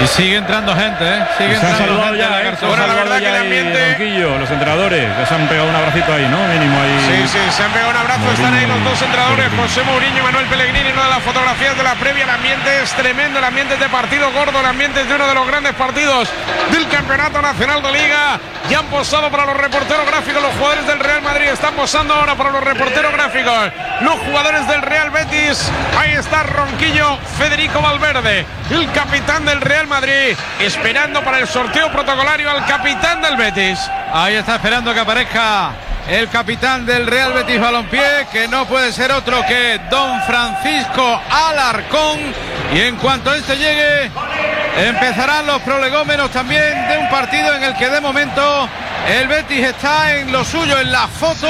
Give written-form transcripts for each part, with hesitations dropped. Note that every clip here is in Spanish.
Y sigue entrando gente, Sigue se han entrando saludado gente. ya, Bueno, la verdad que el ambiente... Ronquillo, los entrenadores, ya se han pegado un abracito ahí, ¿no? Mínimo ahí. Sí, se han pegado un abrazo. Mourinho, Están ahí los dos entrenadores, José Mourinho y Manuel Pellegrini, en una de las fotografías de la previa. El ambiente es tremendo, el ambiente es de partido gordo, el ambiente es de uno de los grandes partidos del Campeonato Nacional de Liga. Ya han posado para los reporteros gráficos los jugadores del Real Madrid, están posando ahora para los reporteros gráficos los jugadores del Real Betis. Ahí está Ronquillo, Federico Valverde, el capitán del Real Madrid, esperando para el sorteo protocolario al capitán del Betis. Ahí está esperando que aparezca el capitán del Real Betis Balompié, que no puede ser otro que don Francisco Alarcón. Y en cuanto este llegue, empezarán los prolegómenos también de un partido en el que de momento el Betis está en lo suyo, en la foto,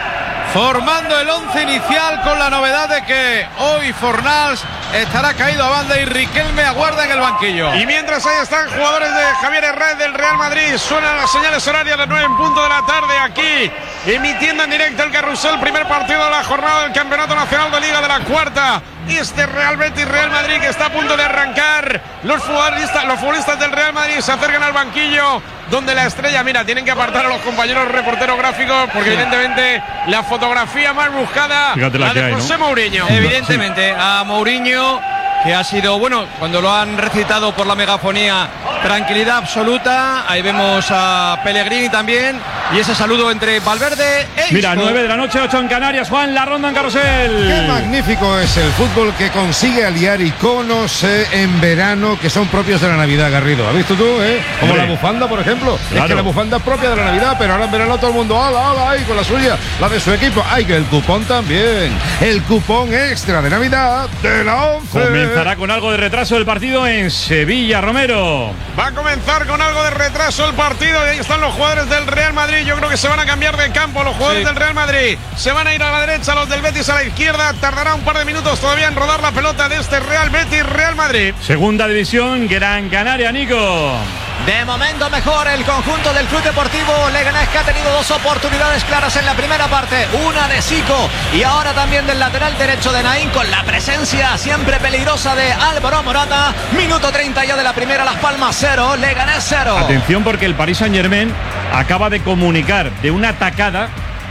formando el 11 inicial, con la novedad de que hoy Fornals estará caído a banda y Riquelme aguarda en el banquillo. Y mientras ahí están jugadores de Javier Herrera del Real Madrid, suenan las señales horarias de 9 en punto de la tarde aquí, emitiendo en directo el carrusel, primer partido de la jornada del Campeonato Nacional de Liga de la cuarta. Este Real Betis Real Madrid que está a punto de arrancar. Los futbolistas del Real Madrid se acercan al banquillo, donde la estrella, mira, tienen que apartar a los compañeros reporteros gráficos, porque evidentemente la fotografía más buscada, fíjate la de hay, José ¿no? Mourinho. Evidentemente, a Mourinho, que ha sido, bueno, cuando lo han recitado por la megafonía, tranquilidad absoluta. Ahí vemos a Pellegrini también, y ese saludo entre Valverde e Mira, Isco. 9 de la noche, 8 en Canarias. Juan, la ronda en carrusel. Qué magnífico es el fútbol que consigue aliar iconos en verano que son propios de la Navidad, Garrido. ¿Has visto tú, Como Hombre. la bufanda, por ejemplo. Claro. Es que la bufanda es propia de la Navidad, pero ahora en verano todo el mundo, ¡hala, ahí con la suya! La de su equipo. ¡Ay, que el cupón también! El cupón extra de Navidad de la 11. Comenzará con algo de retraso el partido en Sevilla, Romero. Va a comenzar con algo de retraso el partido, y ahí están los jugadores del Real Madrid. Yo creo que se van a cambiar de campo los jugadores del Real Madrid. Se van a ir a la derecha, los del Betis a la izquierda. Tardará un par de minutos todavía en rodar la pelota de este Real Betis Real Madrid. Segunda división, Gran Canaria, Nico. De momento mejor el conjunto del Club Deportivo Leganés, que ha tenido dos oportunidades claras en la primera parte, una de Sico y ahora también del lateral derecho de Naín, con la presencia siempre peligrosa de Álvaro Morata. Minuto 30 ya de la primera, Las Palmas 0, Leganés 0. Atención, porque el Paris Saint-Germain acaba de comunicar de una tacada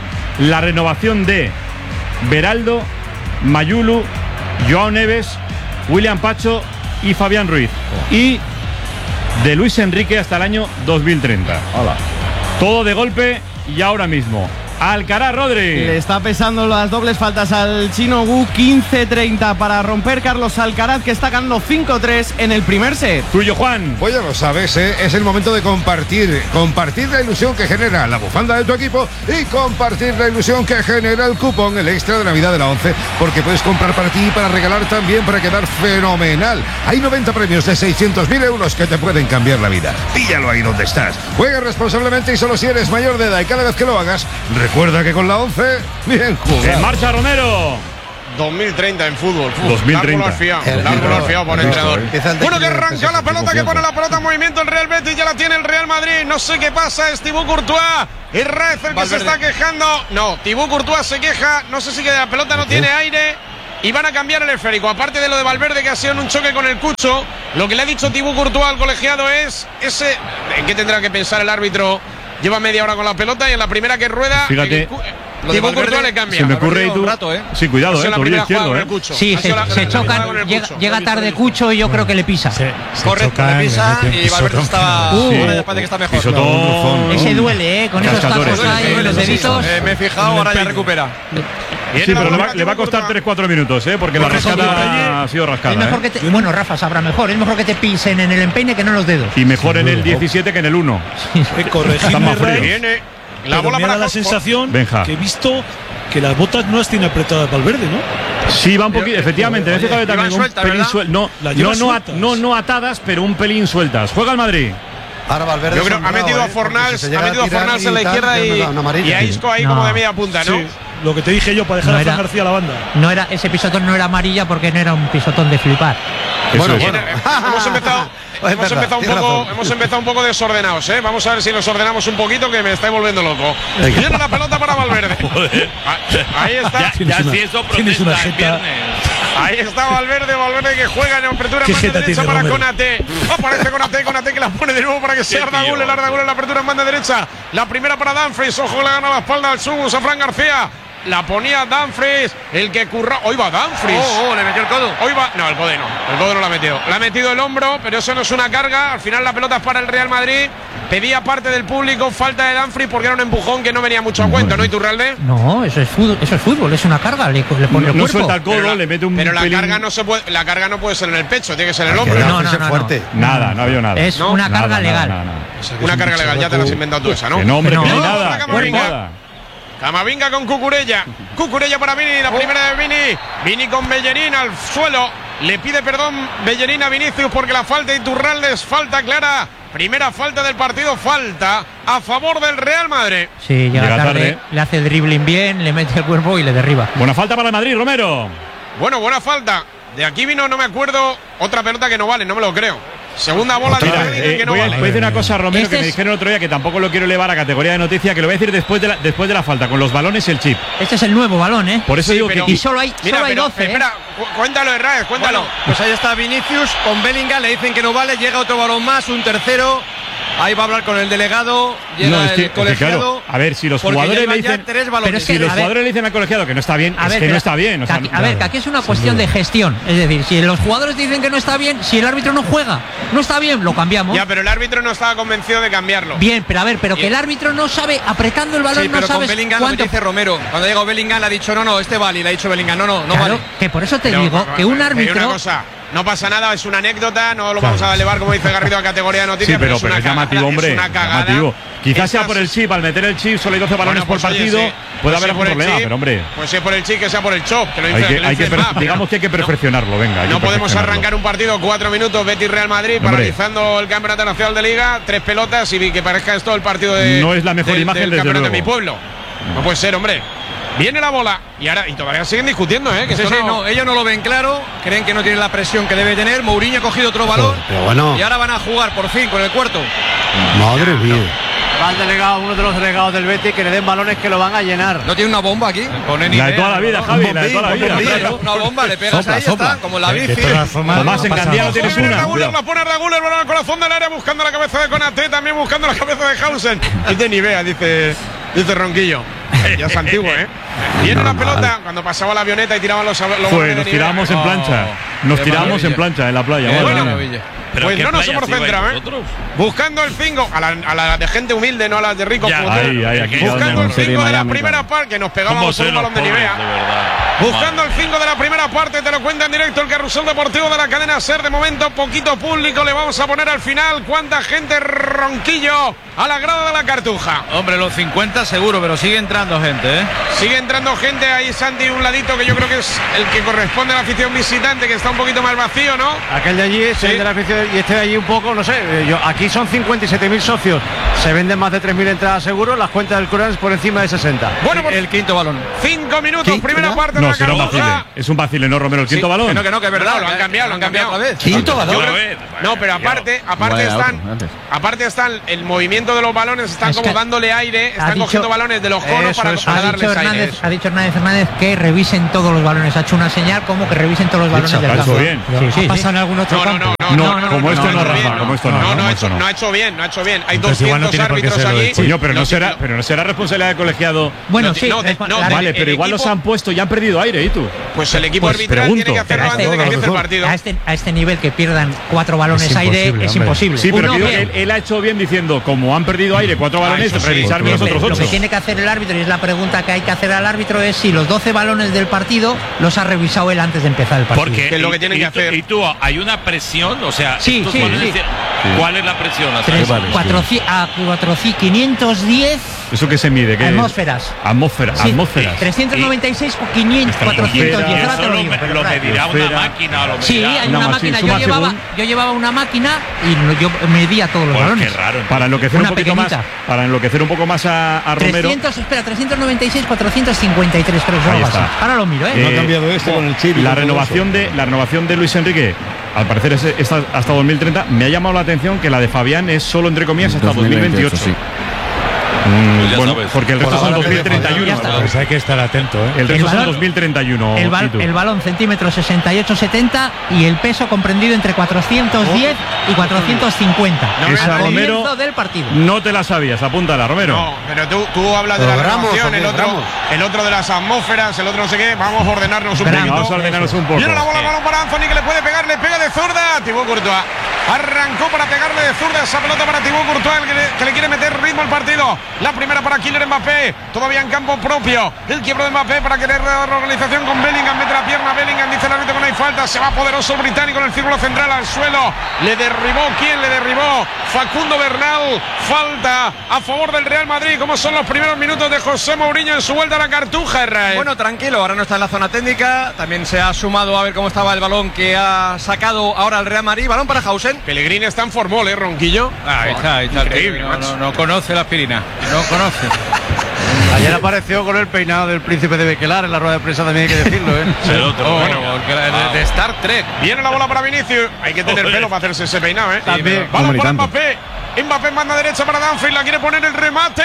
la renovación de Beraldo, Mayulu, Joao Neves, William Pacho y Fabián Ruiz, y de Luis Enrique hasta el año 2030. Hola. Todo de golpe y ahora mismo. Alcaraz, Rodri. Le está pesando las dobles faltas al chino Wu. 15-30 para romper Carlos Alcaraz, que está ganando 5-3 en el primer set. Tuyo, Juan. Pues ya lo sabes, es el momento de compartir la ilusión que genera la bufanda de tu equipo y compartir la ilusión que genera el cupón, el extra de Navidad de la 11, porque puedes comprar para ti y para regalar también, para quedar fenomenal. Hay 90 premios de 600.000 euros que te pueden cambiar la vida. Píllalo ahí donde estás. Juega responsablemente y solo si eres mayor de edad, y cada vez que lo hagas, recuerda que con la 11, bien jugado. En marcha, Romero. 2030 en fútbol. 2030. Largo fiado por el entrenador. Bueno, que arranca la pelota, confianza. que pone la pelota en movimiento el Real Betis, ya la tiene el Real Madrid. No sé qué pasa, es Thibaut Courtois. Es Raez el que se está quejando. No, Thibaut Courtois se queja. No sé si que la pelota no tiene aire. Y van a cambiar el esférico. Aparte de lo de Valverde, que ha sido en un choque con el Cucho, lo que le ha dicho Thibaut Courtois al colegiado es ese. ¿En qué tendrá que pensar el árbitro? Lleva media hora con la pelota y en la primera que rueda, Fíjate, Thibaut Courtois le cambia. Se me ocurre ahí tú. Sí, cuidado, Ha sido la tobillo primera izquierdo, jugada con el Cucho. Sí, Ha sido la se primera jugada chocan, con el Cucho. llega tarde Cucho y yo creo que le pisa. Correcto, le pisa y Valverde estaba. Ahora ya parece que está mejor. Pisotón. Ese duele, con esos Cascadores. tacos ahí en los deditos. Me he fijado, ahora ya recupera. Sí, pero le va a costar 3-4 minutos, porque la rascada ha sido Es rascada. mejor que te, bueno, Rafa sabrá mejor. Es mejor que te pisen en el empeine que no en los dedos. Y mejor en el 17 que en el 1. Está más frío. Viene la Pero bola me da para la sensación Benja. que he visto que las botas no las tiene apretadas Valverde, ¿no? Sí, va un poquito, efectivamente. En este caso también un sueltas, pelín ¿verdad? suelto. Las lleva sueltas. No atadas, pero un pelín sueltas. Juega el Madrid. Ahora Valverde Yo creo que ha metido a Fornals, en la izquierda y a Isco ahí No. como de media punta, ¿no? Sí, lo que te dije yo para dejar No a Fran era- García a la banda. No era, ese pisotón no era amarilla porque no era un pisotón de flipar. Eso es. Hemos empezado un poco desordenados, ¿eh? Vamos a ver si nos ordenamos un poquito, que me estáis volviendo loco. Viene la pelota para Valverde. Ahí está. Tienes una jeta. Ahí está Valverde que juega en apertura en banda derecha para Konate. Aparece Konate que la pone de nuevo para que sea Arda Güler en la apertura en banda derecha. La primera para Dumfries, ojo, le gana la espalda al Subus a Fran García. La ponía Dumfries, el que curra. Hoy va Dumfries. Le metió el codo. Hoy va. No, el codo no lo ha metido. Le ha metido el hombro, pero eso no es una carga. Al final la pelota es para el Real Madrid. Pedía parte del público falta de Dumfries porque era un empujón que no venía mucho a cuento, ¿no, Iturralde? No, eso es fútbol, es una carga. Le pone el cuerpo. No suelta el codo, le mete un Pero la pelín. carga no se puede. La carga no puede ser en el pecho, tiene que ser en el hombro. No. Nada, no había nada. Es una carga legal. Una carga legal, ya te la has inventado tú esa, ¿no? Que no, hombre, No. que no hay No, nada. la que no hay Camavinga. nada. Camavinga con Cucurella. Cucurella para Vini, la primera de Vini. Vini con Bellerín al suelo. Le pide perdón Bellerín a Vinicius porque la falta de Iturralde es falta clara. Primera falta del partido, falta a favor del Real Madrid. Sí, llega Llega tarde, tarde. le hace el dribbling bien, le mete el cuerpo y le derriba. Buena falta para el Madrid, Romero. Bueno, buena falta. De aquí vino, no me acuerdo, otra pelota que no vale, no me lo creo. Segunda bola de Mira, Madrid que no voy a vale. decir una cosa, Romero, Este que me es- dijeron el otro día que tampoco lo quiero elevar a categoría de noticia, que lo voy a decir después de la falta, con los balones y el chip. Este es el nuevo balón, ¿eh? Por eso Sí, digo pero- que Y solo hay, Mira, solo hay pero, 12, ¿eh? espera, cuéntalo, Herrera, cuéntalo. Bueno, pues ahí está Vinicius con Bellingham, le dicen que no vale, llega otro balón más, un tercero. Ahí va a hablar con el delegado, llega No, es que- el colegiado. claro, a ver, si los porque jugadores ya iban le dicen- ya 3 balones. Pero es si que, los a ver- jugadores le dicen al colegiado que no está bien, A es ver, que no pero- está bien. O sea, que a ver, que aquí es una cuestión de gestión. Es decir, si los jugadores dicen que no está bien, si el árbitro no juega, no está bien, lo cambiamos. Ya, pero el árbitro no estaba convencido de cambiarlo. Bien, pero a ver, pero que el árbitro no sabe, apretando el balón, Sí, no pero con sabes Bellingham lo que cuánto. dice Romero. Cuando ha llegado Bellingham le ha dicho no, este vale, y le ha dicho Bellingham, no Claro, vale. que por eso te Pero, digo que un te digo árbitro. una cosa, no pasa nada, es una anécdota, no lo vamos a elevar, como dice Garrido, a categoría de sí, noticias. pero es una es llamativo, cagada, hombre. es una cagada. Llamativo. Quizás sea Estas- por el chip, al meter el chip, solo hay 12 balones Bueno, pues por oye, partido, sí. puede Pues haber si por algún el problema, chip, pero hombre, Pues si es por el chip, que sea por el chop, que lo hay infla- que, lo hay que infla más, pero digamos que hay que perfeccionarlo, venga. hay no podemos perfeccionarlo. arrancar un partido 4 minutos, Betis Real Madrid, Hombre. paralizando el Campeonato Nacional de Liga, 3 pelotas y que parezca esto el partido de. No es la mejor imagen, del desde Campeonato de luego. mi pueblo. No puede ser, hombre. Viene la bola y todavía siguen discutiendo, que Sí, esto sí, no- no, ellos no lo ven claro, creen que no tiene la presión que debe tener. Mourinho ha cogido otro balón Pero bueno, y ahora van a jugar por fin con el cuarto. madre mía. Va el delegado, uno de los delegados del Betis, que le den balones que lo van a llenar. ¿No tiene una bomba aquí? La de toda la vida, Javi, la de toda la vida. Claro, una bomba, le pegas ahí y está, como la bici. Tomás, en Gandía no tienes Viene una. Arda Güler, Cuidado. la pone Arda Güler, balón al corazón del área, buscando la cabeza de Konaté, también buscando la cabeza de Hausen. Es de Nivea, dice Ronquillo. Ya es antiguo, Viene la pelota, cuando pasaba la avioneta y tiraban los balones Pues de nos Nivea. tiramos en plancha. Nos qué tiramos maravilla. en plancha en la playa. Qué madre mía. maravilla. Pues no nos hemos centrado, Buscando el 5, a la de gente humilde, no a las de ricos. Ya, como tú. Ahí, aquí Buscando el donde- 5 de la primera parte, que nos pegábamos por un balón de Nivea. Buscando el 5 de la primera parte, te lo cuenta en directo el carrusel deportivo de la cadena SER. De momento, poquito público le vamos a poner al final. ¿Cuánta gente, Ronquillo, a la grada de la Cartuja? Hombre, los 50 seguro, pero sigue entrando gente, Sigue entrando gente ahí, Santi, un ladito que yo creo que es el que corresponde a la afición visitante, que está un poquito más vacío, ¿no? Aquel de allí es Sí. el de la afición y este de allí un poco, no sé. Aquí son 57.000 socios. Se venden más de 3.000 entradas seguro. Las cuentas del Currans por encima de 60. Bueno, pues El quinto balón. 5 minutos, primera parte de No, la será un Cartuja. vacile. Es un vacile, ¿no, Romero? El quinto balón. Que no, que es verdad. No, lo han cambiado, lo han cambiado. otra vez. Quinto balón. No, pero aparte están el movimiento de los balones, están Es como que dándole aire, ha están dicho- cogiendo balones de los conos Eso, para, eso. para Ha dicho, darles aire. ha dicho Hernández que revisen todos los balones. Ha hecho una señal como que revisen todos los balones del ha hecho campo. bien. Sí, sí, ¿Ha pasado en algún otro No, campo? No, como esto no, ha hecho Rafa, bien, como esto no, No, como ha esto hecho, no. no ha hecho bien, no ha hecho bien. Hay Entonces igual 200 no tiene por qué árbitros ser lo allí. del chip. Coño, pero no será responsabilidad del colegiado. Bueno, No, sí. no, la- Vale, el pero igual equipo- los han puesto y han perdido aire, ¿y tú? Pues el equipo Pues arbitral pregunto. tiene que hacerlo Pero antes de que empiece el partido. a este nivel que pierdan 4 balones Es aire imposible, es hombre. imposible. Sí, pero Uno, digo que bien. él ha hecho bien diciendo, como han perdido aire 4 balones, eso sí. revisarme los otros Lo que 8. tiene que hacer el árbitro, y es la pregunta que hay que hacer al árbitro, es si los 12 balones del partido los ha revisado él antes de empezar el partido. Porque Que es lo que tienen que hacer. Y tú, hay una presión, o sea, Sí, estos sí, balones, sí. ¿cuál es la presión? O sea, Tres- vale, cuatro- a 510 ¿Eso qué se mide? ¿Qué? atmósferas. Atmósferas. Sí, atmósferas. 396 o 500, 410. y Ahora te eso lo lo, digo, pero lo por ahí. medirá una Esfera. máquina o lo Sí, medirá. hay Una una máquina, máquina. suma Yo llevaba una máquina y yo medía todos los Pues balones. qué raro. Para enloquecer Una un poquito más, pequeñita. para enloquecer un poco más a Romero. 396, 453, creo que es Ahí algo así. está. Ahora lo miro, ¿eh? No ha cambiado este con el chip y La con todo renovación de Luis Enrique, al parecer es hasta 2030. Me ha llamado la atención que la de Fabián es solo entre comillas hasta 2028. ya bueno, sabes. porque el resto son 2031. Pues hay que estar atento, ¿eh? El resto son balón- 2031. El balón centímetros 68-70 y el peso comprendido entre 410 y 450. Esa, al Romero, comienzo del partido. no te la sabías, apúntala, Romero. No, pero tú hablas de la renovación, el otro de las atmósferas, el otro no sé qué. Vamos a ordenarnos un Venga, poquito. vamos a ordenarnos un poco. Viene la bola, balón para Anthony, que le puede pegar, le pega de zurda. Thibaut Courtois arrancó para pegarle de zurda esa pelota para Thibaut Courtois, que le quiere meter ritmo al partido. La primera para Kylian Mbappé, todavía en campo propio. El quiebro de Mbappé para querer dar la organización con Bellingham, mete la pierna Bellingham, dice el árbitro que no hay falta. Se va poderoso el británico en el círculo central al suelo. Le derribó, ¿quién le derribó? Facundo Bernal. Falta a favor del Real Madrid. ¿Cómo son los primeros minutos de José Mourinho en su vuelta a la Cartuja, Israel? Bueno, tranquilo, ahora no está en la zona técnica. También se ha sumado a ver cómo estaba el balón que ha sacado ahora el Real Madrid. Balón para Hausen. Pellegrini está en formol, Ronquillo. Ahí está el Increíble, tío. macho. No conoce la aspirina. No conoce. Ayer apareció con el peinado del príncipe de Bequelar en la rueda de prensa, también hay que decirlo, ¿eh? El otro, Bueno, de Star Trek. Viene la bola para Vinicius. Hay que tener pelo para hacerse ese peinado, ¿eh? También. Balón Hombre, para tanto. Mbappé. Mbappé manda derecha para Danfield. La quiere poner el remate.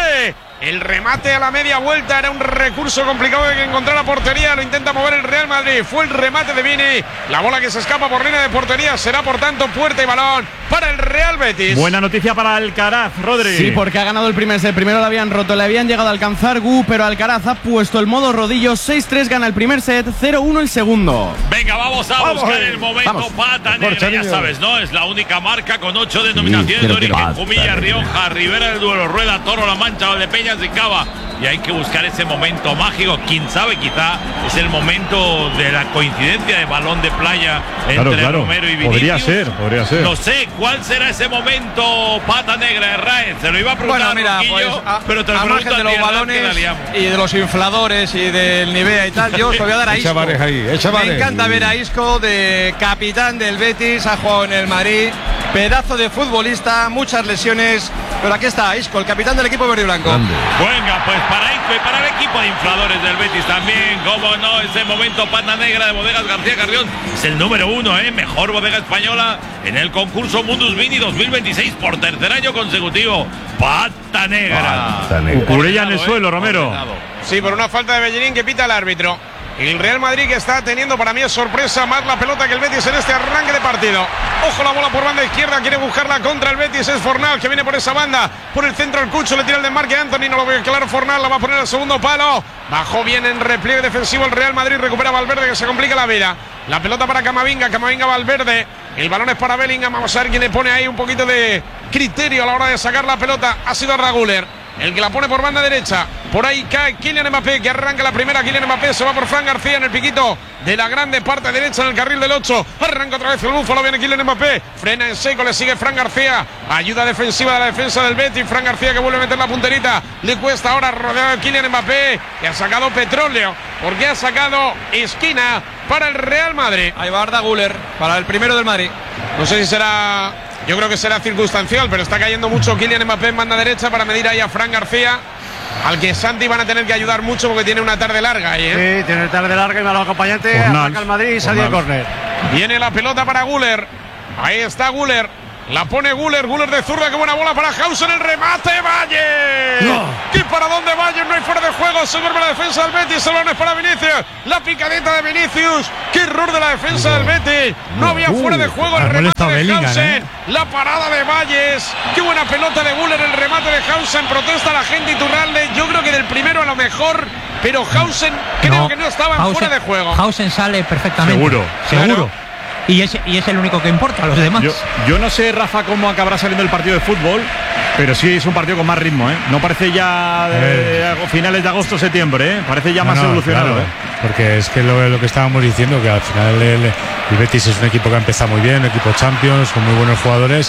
El remate a la media vuelta era un recurso complicado de que encontrar la portería. Lo intenta mover el Real Madrid. Fue el remate de Vini. La bola que se escapa por línea de portería será, por tanto, puerta y balón para el Real Betis. Buena noticia para Alcaraz, Rodri. Sí, porque ha ganado el primer set. Primero lo habían roto, le habían llegado a alcanzar Gu, pero Alcaraz ha puesto el modo rodillo. 6-3 gana el primer set, 0-1 el segundo. Venga, vamos a buscar el momento pata negra, ya sabes, ¿no? Es la única marca con 8 denominaciones de origen. Jumilla, Rioja, Ribera del Duero, Rueda, Toro, La Mancha, Valdepeñas y Cava. Y hay que buscar ese momento mágico. Quién sabe, quizá es el momento de la coincidencia de balón de playa entre Romero y Vinicius. Podría ser. No sé cuál será ese momento pata negra, Raez. Se lo iba a preguntar, Bueno, mira, Ronquillo, pues pero te lo a pregunto margen de a los ti, Hernán, balones que la liamos. y de los infladores y del Nivea y tal, yo os lo voy a dar a Isco. Echa bares ahí, echa bares. Me encanta ver a Isco, de capitán del Betis, ha jugado en el Madrid, pedazo de futbolista, muchas lesiones, pero aquí está Isco, el capitán del equipo verde y blanco. Venga, pues para Isco y para el equipo de infladores del Betis también, como no, ese momento pata negra de Bodegas García Carrión es el número 1, mejor bodega española en el concurso Mundus Vini 2026 por tercer año consecutivo. Pata negra. Cucurella en el suelo, Romero. Sí, por una falta de Bellerín que pita el árbitro. El Real Madrid que está teniendo, para mí es sorpresa, más la pelota que el Betis en este arranque de partido. Ojo, la bola por banda izquierda, quiere buscarla contra el Betis, es Fornal que viene por esa banda, por el centro el Cucho, le tira el desmarque a Anthony, no lo ve claro Fornal, la va a poner al segundo palo. Bajó bien en repliegue defensivo el Real Madrid, recupera Valverde que se complica la vida. La pelota para Camavinga, Valverde. El balón es para Bellingham, vamos a ver quién le pone ahí un poquito de criterio a la hora de sacar la pelota. Ha sido Raguler el que la pone por banda derecha. Por ahí cae Kylian Mbappé, que arranca la primera. Kylian Mbappé se va por Fran García en el piquito de la grande parte derecha en el carril del 8. Arranca otra vez el búfalo, viene Kylian Mbappé. Frena en seco, le sigue Fran García. Ayuda defensiva de la defensa del Betis. Fran García que vuelve a meter la punterita. Le cuesta ahora rodeado de Kylian Mbappé, que ha sacado petróleo, porque ha sacado esquina para el Real Madrid. Ahí va Arda Güler para el primero del Madrid. No sé si será... Yo creo que será circunstancial, pero está cayendo mucho Kylian Mbappé en banda derecha para medir ahí a Fran García, al que Santi van a tener que ayudar mucho porque tiene una tarde larga ahí, ¿eh? Sí, tiene tarde larga y malo acompañante. Ataca el Madrid y sale el córner. Viene la pelota para Güler. Ahí está Güler. La pone Güler de zurda, qué buena bola para Hausen, el remate, Valle. No. ¿Qué para dónde Valle? No hay fuera de juego, se duerme la defensa del Betis, el balón es para Vinicius. La picadita de Vinicius, qué error de la defensa del Betis. No había fuera de juego, el remate de Hausen. La parada de Valles, qué buena pelota de Güler, el remate de Hausen. Protesta la gente Iturralde, yo creo que del primero a lo mejor, pero Hausen creo que no estaba en fuera de juego. Hausen sale perfectamente. Seguro. Seguro. Y es el único que importa, los demás. Yo no sé, Rafa, cómo acabará saliendo el partido de fútbol, pero sí es un partido con más ritmo, ¿eh? No parece ya finales de agosto, septiembre, ¿eh? Parece ya más evolucionado. Claro, porque es que lo que estábamos diciendo, que al final el Betis es un equipo que ha empezado muy bien, un equipo Champions, con muy buenos jugadores.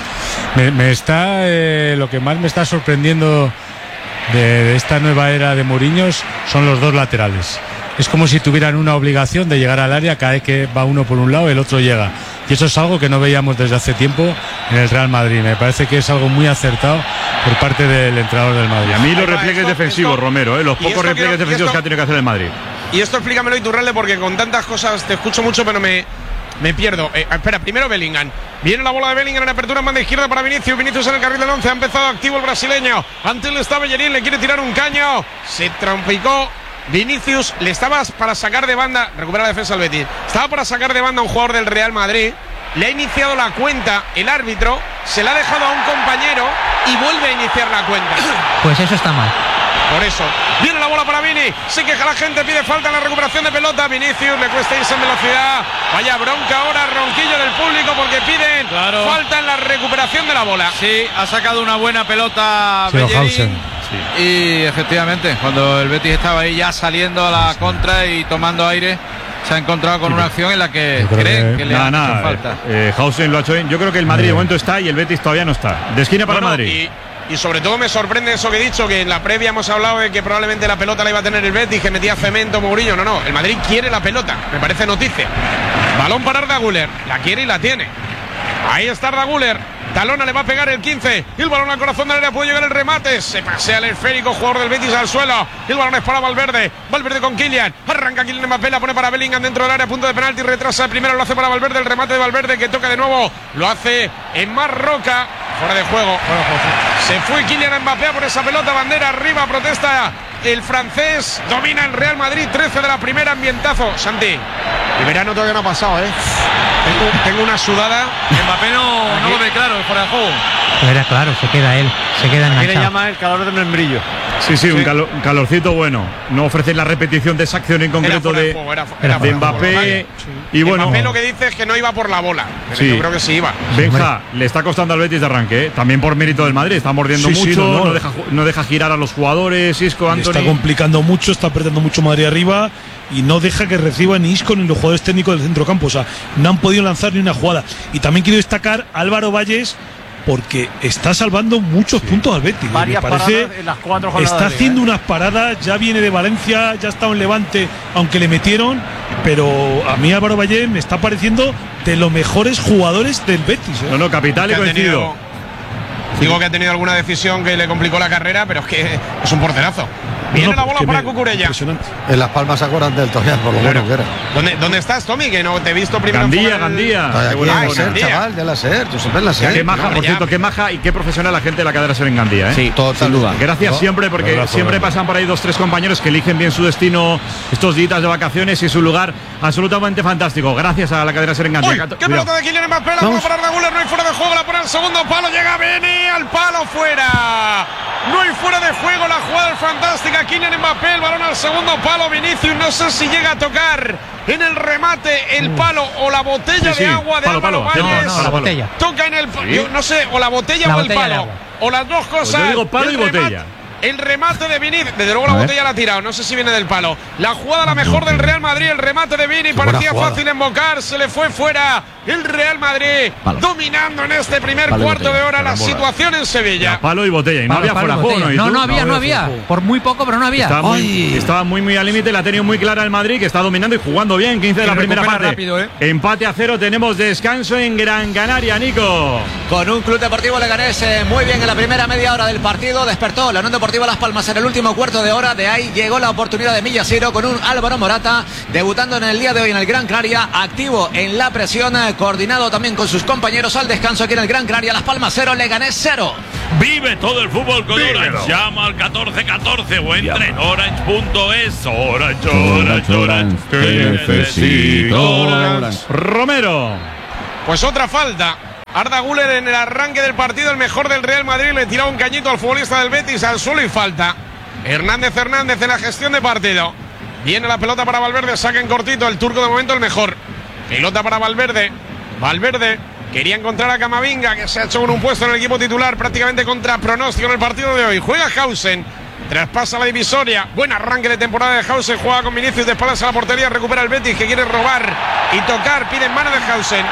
Lo que más me está sorprendiendo de esta nueva era de Mourinho son los dos laterales. Es como si tuvieran una obligación de llegar al área, cada vez que va uno por un lado, el otro llega. Y eso es algo que no veíamos desde hace tiempo en el Real Madrid. Me parece que es algo muy acertado por parte del entrenador del Madrid. Y a mí los repliegues defensivos, Romero, los pocos repliegues defensivos que ha tenido que hacer el Madrid. Y esto explícamelo, Iturralde, porque con tantas cosas te escucho mucho, pero me pierdo. Espera, primero Bellingham. Viene la bola de Bellingham en apertura en banda izquierda para Vinicius. Vinicius en el carril del 11. Ha empezado activo el brasileño. Ante él está Bellerín. Le quiere tirar un caño. Se trompicó. Vinicius le estaba para sacar de banda. Recupera la defensa del Betis. Estaba para sacar de banda a un jugador del Real Madrid. Le ha iniciado la cuenta el árbitro. Se la ha dejado a un compañero y vuelve a iniciar la cuenta. Pues eso está mal. Por eso, viene la bola para Vini. Se queja la gente, pide falta en la recuperación de pelota. Vinicius le cuesta irse en velocidad. Vaya bronca ahora, ronquillo del público porque piden falta en la recuperación de la bola. Sí, ha sacado una buena pelota Bellerín. Sí. Y efectivamente, cuando el Betis estaba ahí ya saliendo a la contra y tomando aire, se ha encontrado con una acción en la que creen que le han hecho falta. Hausen lo ha hecho bien. Yo creo que el Madrid de momento está y el Betis todavía no está. De esquina para el Madrid. Y sobre todo me sorprende eso que he dicho, que en la previa hemos hablado de que probablemente la pelota la iba a tener el Betis, que metía Cemento, Mourinho. No, el Madrid quiere la pelota, me parece noticia. Balón para Arda Güler, la quiere y la tiene. Ahí está Arda Güler, Talona le va a pegar el 15. El balón al corazón del área, puede llegar el remate. Se pasea el esférico, jugador del Betis al suelo. El balón es para Valverde. Valverde con Kylian. Arranca Kylian Mbappé, la pone para Bellingham dentro del área, punto de penalti. Retrasa el primero, lo hace para Valverde. El remate de Valverde que toca de nuevo. Lo hace en Marroca. Fuera de juego. Se fue Kylian Mbappé por esa pelota. Bandera arriba, protesta el francés. Domina el Real Madrid. 13 de la primera, ambientazo. Santi, el verano todavía no ha pasado, ¿eh? Tengo una sudada. Mbappé no lo ve claro, fuera de juego. Era claro, se queda él, se queda enganchado. Aquí le llama el calor del membrillo. Sí, un calorcito bueno. No ofrece la repetición de esa acción en concreto de Mbappé. Y bueno, Mbappé lo que dice es que no iba por la bola. Pero yo creo que sí iba. Benja, le está costando al Betis de arranque, ¿eh? También por mérito del Madrid. Está mordiendo mucho, no deja girar a los jugadores. Isco, Anthony. Está complicando mucho, está apretando mucho Madrid arriba y no deja que reciba ni Isco ni los jugadores técnicos del centrocampo. O sea, no han podido lanzar ni una jugada. Y también quiero destacar a Álvaro Valles, porque está salvando muchos puntos al Betis. Me parece, en las 4 jornadas está haciendo unas paradas, ya viene de Valencia, ya está en Levante, aunque le metieron, pero a mí Álvaro Valle me está pareciendo de los mejores jugadores del Betis. No, capital y coincido. Digo que ha tenido alguna decisión que le complicó la carrera, pero es que es un porterazo. Viene la bola para Cucurella. En Las Palmas se acuerdan del Toñán, por lo bueno que era. ¿Dónde estás, Tommy? Que no te he visto primero. Gandía. Chaval, de la SER, yo siempre en la SER. Qué maja, por cierto, qué maja y qué profesional la gente de la cadena SER en Gandía, ¿eh? Sí, sin duda. Gracias siempre, porque siempre pasan por ahí 2 o 3 compañeros que eligen bien su destino estos días de vacaciones y su lugar absolutamente fantástico. Gracias a la cadena SER en Gandía. ¡Qué pelota de Kylian Mbappé! La bola para Arda Güler, no hay fuera de juego, la pone al segundo palo, llega Beni al palo, fuera. No hay fuera de juego, la jugada fantástica. Kylian Mbappé, el balón al segundo palo. Vinicius, no sé si llega a tocar en el remate el palo o la botella de agua de Álvaro Valles. No, la botella. Toca en el yo no sé, o la botella o el palo. O las dos cosas. Pues yo digo palo y botella. El remate de Vini, desde luego la botella la ha tirado, no sé si viene del palo. La jugada la mejor del Real Madrid, el remate de Vini, parecía fácil embocar, se le fue fuera el Real Madrid, dominando en este primer cuarto de hora la situación en Sevilla. Palo y botella, y no había fuera juego, ¿no? No había, por muy poco, pero no había. Estaba muy al límite, la ha tenido muy clara el Madrid, que está dominando y jugando bien, 15 de la primera parte. Rápido, ¿eh? Empate a 0, tenemos descanso en Gran Canaria, Nico. Con un Club Deportivo Leganés muy bien en la primera media hora del partido, despertó la Unión Deportiva Las Palmas en el último cuarto de hora, de ahí llegó la oportunidad de Millasiro con un Álvaro Morata debutando en el día de hoy en el Gran Canaria, activo en la presión, coordinado también con sus compañeros al descanso aquí en el Gran Canaria. Las Palmas 0, Leganés 0. Vive todo el fútbol con Orange. Llama al 1414 o entra en orange.es. Orange, que necesito Orange. Romero. Pues otra falta. Arda Güler en el arranque del partido, el mejor del Real Madrid, le tiró un cañito al futbolista del Betis al suelo y falta. Hernández en la gestión de partido. Viene la pelota para Valverde, saca en cortito, el turco de momento el mejor. Pelota para Valverde. Valverde quería encontrar a Camavinga, que se ha hecho con un puesto en el equipo titular prácticamente contra pronóstico en el partido de hoy. Juega Hausen, traspasa la divisoria. Buen arranque de temporada de Hausen, juega con Vinicius de espaldas a la portería, recupera el Betis que quiere robar y tocar, pide mano de Hausen.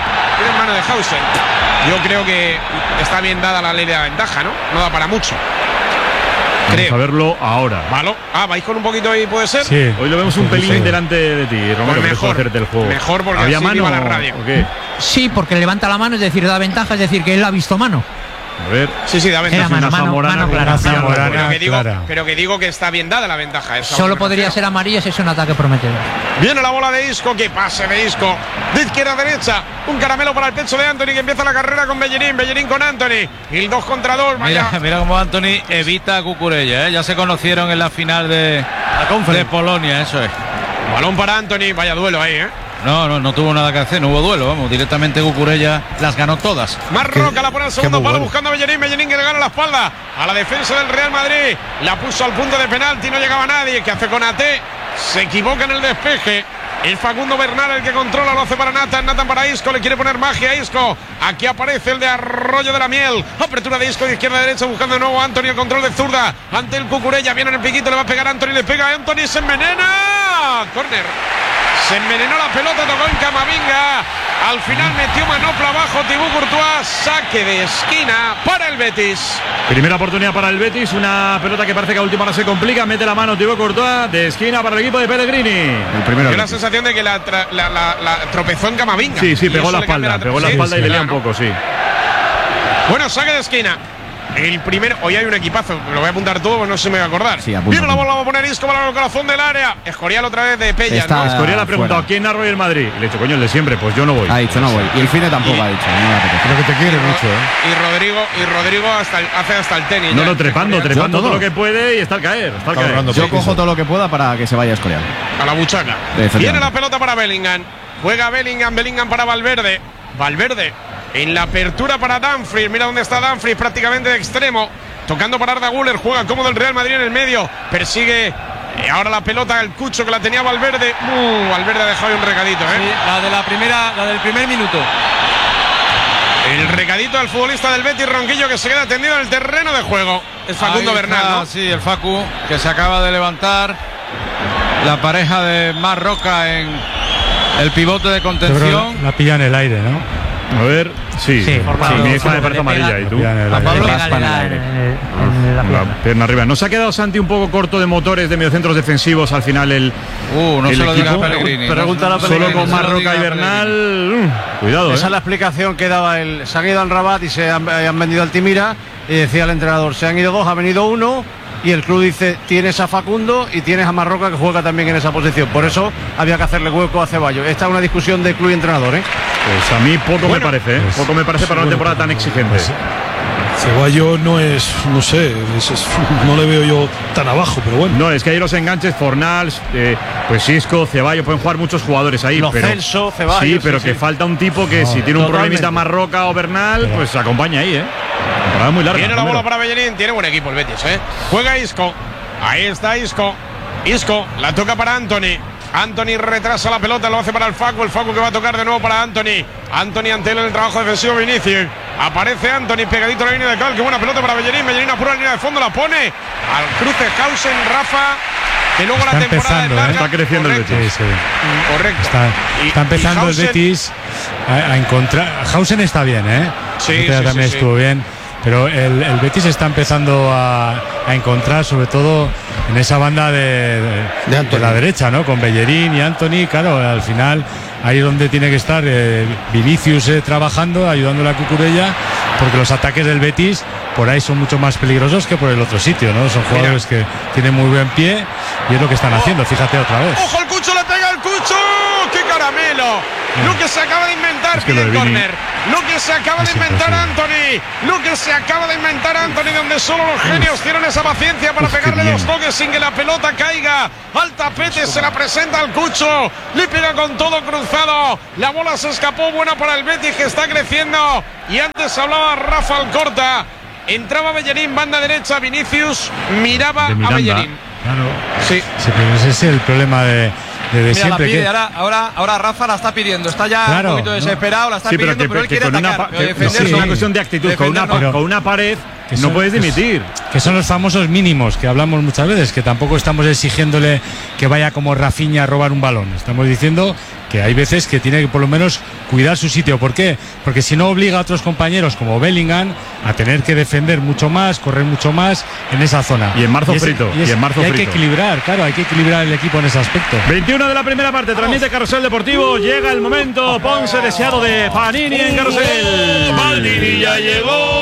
Yo creo que está bien dada la ley de la ventaja, ¿no? No da para mucho. Vamos a verlo ahora. Malo. ¿Vais con un poquito ahí, puede ser? Sí. Hoy lo vemos un pelín delante de ti, Romero, pues mejor, hacerte el juego. Mejor porque ¿había así mano la radio. ¿o qué? Sí, porque levanta la mano, es decir, da ventaja, es decir, que él ha visto mano. A ver. Sí, da ventaja. Era mano clara. Pero que digo que está bien dada la ventaja. Esa Solo podría ser amarilla si es un ataque prometedor. Viene la bola de Isco, que pase de Isco. De izquierda a derecha, un caramelo para el pecho de Anthony, que empieza la carrera con Bellerín. Bellerín con Anthony. Y el 2 contra 2. Mira cómo Anthony evita a Cucurella, ¿eh? Ya se conocieron en la final de Polonia, eso es. Balón para Anthony, vaya duelo ahí, ¿eh? No tuvo nada que hacer, no hubo duelo, vamos, directamente Cucurella las ganó todas. Marroca la pone al segundo palo buscando a Bellerín que le gana la espalda a la defensa del Real Madrid, la puso al punto de penalti, no llegaba nadie, que hace con Ate, se equivoca en el despeje. Es Facundo Bernal el que controla, lo hace para Nathan para Isco, le quiere poner magia a Isco. Aquí aparece el de Arroyo de la Miel. Apertura de Isco de izquierda a derecha, buscando de nuevo a Anthony, el control de zurda. Ante el Cucurella, viene en el piquito, le va a pegar a Anthony, le pega a Anthony, se envenena. Córner. Se envenenó la pelota, tocó en Camavinga. Al final metió manopla abajo Thibaut Courtois. Saque de esquina para el Betis. Primera oportunidad para el Betis. Una pelota que parece que a última hora se complica. Mete la mano Thibaut Courtois de esquina para el equipo de Pellegrini. El primero. Dio la sensación de que la tropezó en Camavinga. Sí, pegó la espalda. Pegó la espalda y le lía un poco, sí. Bueno, saque de esquina. El primero, hoy hay un equipazo, lo voy a apuntar todo, pues no se me va a acordar. Sí, viene la bola, la va a poner Isco para el corazón del área. Escorial otra vez de Pella, ¿no? Escorial ha preguntado quién narra hoy el Madrid. Y le he dicho, coño, el de siempre, pues yo no voy. Ha dicho, no voy. Y el Fine tampoco ha dicho. Creo que te quiere mucho, ¿eh? Y Rodrigo hace hasta el tenis. No, trepando todo lo que puede y está al caer. Yo cojo todo lo que pueda para que se vaya Escorial. A la buchaca. Viene la pelota para Bellingham. Juega Bellingham para Valverde. En la apertura para Dumfries. Mira dónde está Dumfries, prácticamente de extremo. Tocando para Arda Güler, juega cómodo el Real Madrid en el medio. Persigue ahora la pelota el Cucho, que la tenía Valverde. Valverde ha dejado ahí un recadito, ¿eh? Sí, la del primer minuto. El recadito del futbolista del Betis, Ronquillo, que se queda tendido en el terreno de juego. Es Facundo Bernal, ¿no? Sí, el Facu, que se acaba de levantar. La pareja de Marroca en el pivote de contención. La pilla en el aire, ¿no? A ver, sí. Mi hija me parece amarilla. ¿Y tú? A Pablo la pierna arriba. ¿No se ha quedado Santi un poco corto de motores de mediocentros defensivos al final el no el se lo diga equipo? Pellegrini. Pregúntale a Pellegrini. Solo con Marroca y Bernal. Cuidado, Esa es la explicación que daba él. Se han ido al Rabat y se han vendido al Altimira. Y decía el entrenador, se han ido dos, ha venido uno. Y el club dice, tienes a Facundo y tienes a Marroca, que juega también en esa posición. Por eso había que hacerle hueco a Ceballos. Esta es una discusión de club y entrenador, ¿eh? Pues a mí poco me parece, ¿eh? Poco me parece para una temporada tan exigente. Ceballos no es, no sé, no le veo yo tan abajo, pero bueno. No, es que hay los enganches, Fornals, pues Isco, Ceballos, pueden jugar muchos jugadores ahí. Lo Celso, Ceballos. Sí, pero que falta un tipo que si tiene un problemita Marroca o Bernal, pues acompaña ahí, ¿eh? Temporada muy larga. Viene la bola para Bellerín, tiene buen equipo el Betis, ¿eh? Juega Isco, ahí está Isco. Isco, la toca para Anthony. Anthony retrasa la pelota, lo hace para el Facu que va a tocar de nuevo para Anthony. Anthony ante él en el trabajo defensivo Vinicius. Aparece Anthony pegadito a la línea de cal, qué buena pelota para Bellerín. Bellerín apura la línea de fondo, la pone al cruce Hausen, Rafa, que luego está la temporada empezando, está creciendo correcto. el Betis. Correcto. Está empezando el Betis a encontrar. Hausen está bien, ¿eh? Sí, también estuvo bien. Pero el Betis está empezando a encontrar, sobre todo en esa banda de la derecha, ¿no? Con Bellerín y Anthony, claro, al final ahí es donde tiene que estar Vinicius trabajando, ayudándole a Cucurella, porque los ataques del Betis por ahí son mucho más peligrosos que por el otro sitio, ¿no? Son jugadores que tienen muy buen pie y es lo que están haciendo, fíjate otra vez. ¡Ojo, el Cucho le pega al Cucho! ¡Qué caramelo! Lo que se acaba de inventar, pide córner. Lo que se acaba de inventar Anthony. Lo que se acaba de inventar Anthony, donde solo los genios tienen esa paciencia para pegarle dos toques sin que la pelota caiga al tapete. Se la presenta al Cucho. Le pega con todo cruzado. La bola se escapó, buena para el Betis, que está creciendo. Y antes hablaba Rafa Alcorta. Entraba Bellerín, banda derecha. Vinicius miraba a Bellerín. Claro. Sí, pero ese es el problema de Mira, siempre. la pide, ahora Rafa la está pidiendo. Está ya un poquito desesperado, la está pidiendo, pero él quiere atacar. Es una cuestión de actitud. Con una pared no puedes dimitir. Que son los famosos mínimos que hablamos muchas veces, que tampoco estamos exigiéndole que vaya como Rafinha a robar un balón. Estamos diciendo que hay veces que tiene que por lo menos cuidar su sitio. ¿Por qué? Porque si no obliga a otros compañeros como Bellingham a tener que defender mucho más, correr mucho más en esa zona. Y en marzo frito. Hay que equilibrar, claro, hay que equilibrar el equipo en ese aspecto. 21 de la primera parte, transmite Carrusel Deportivo. Llega el momento, Ponce deseado de Panini en Carrusel. Panini ya llegó,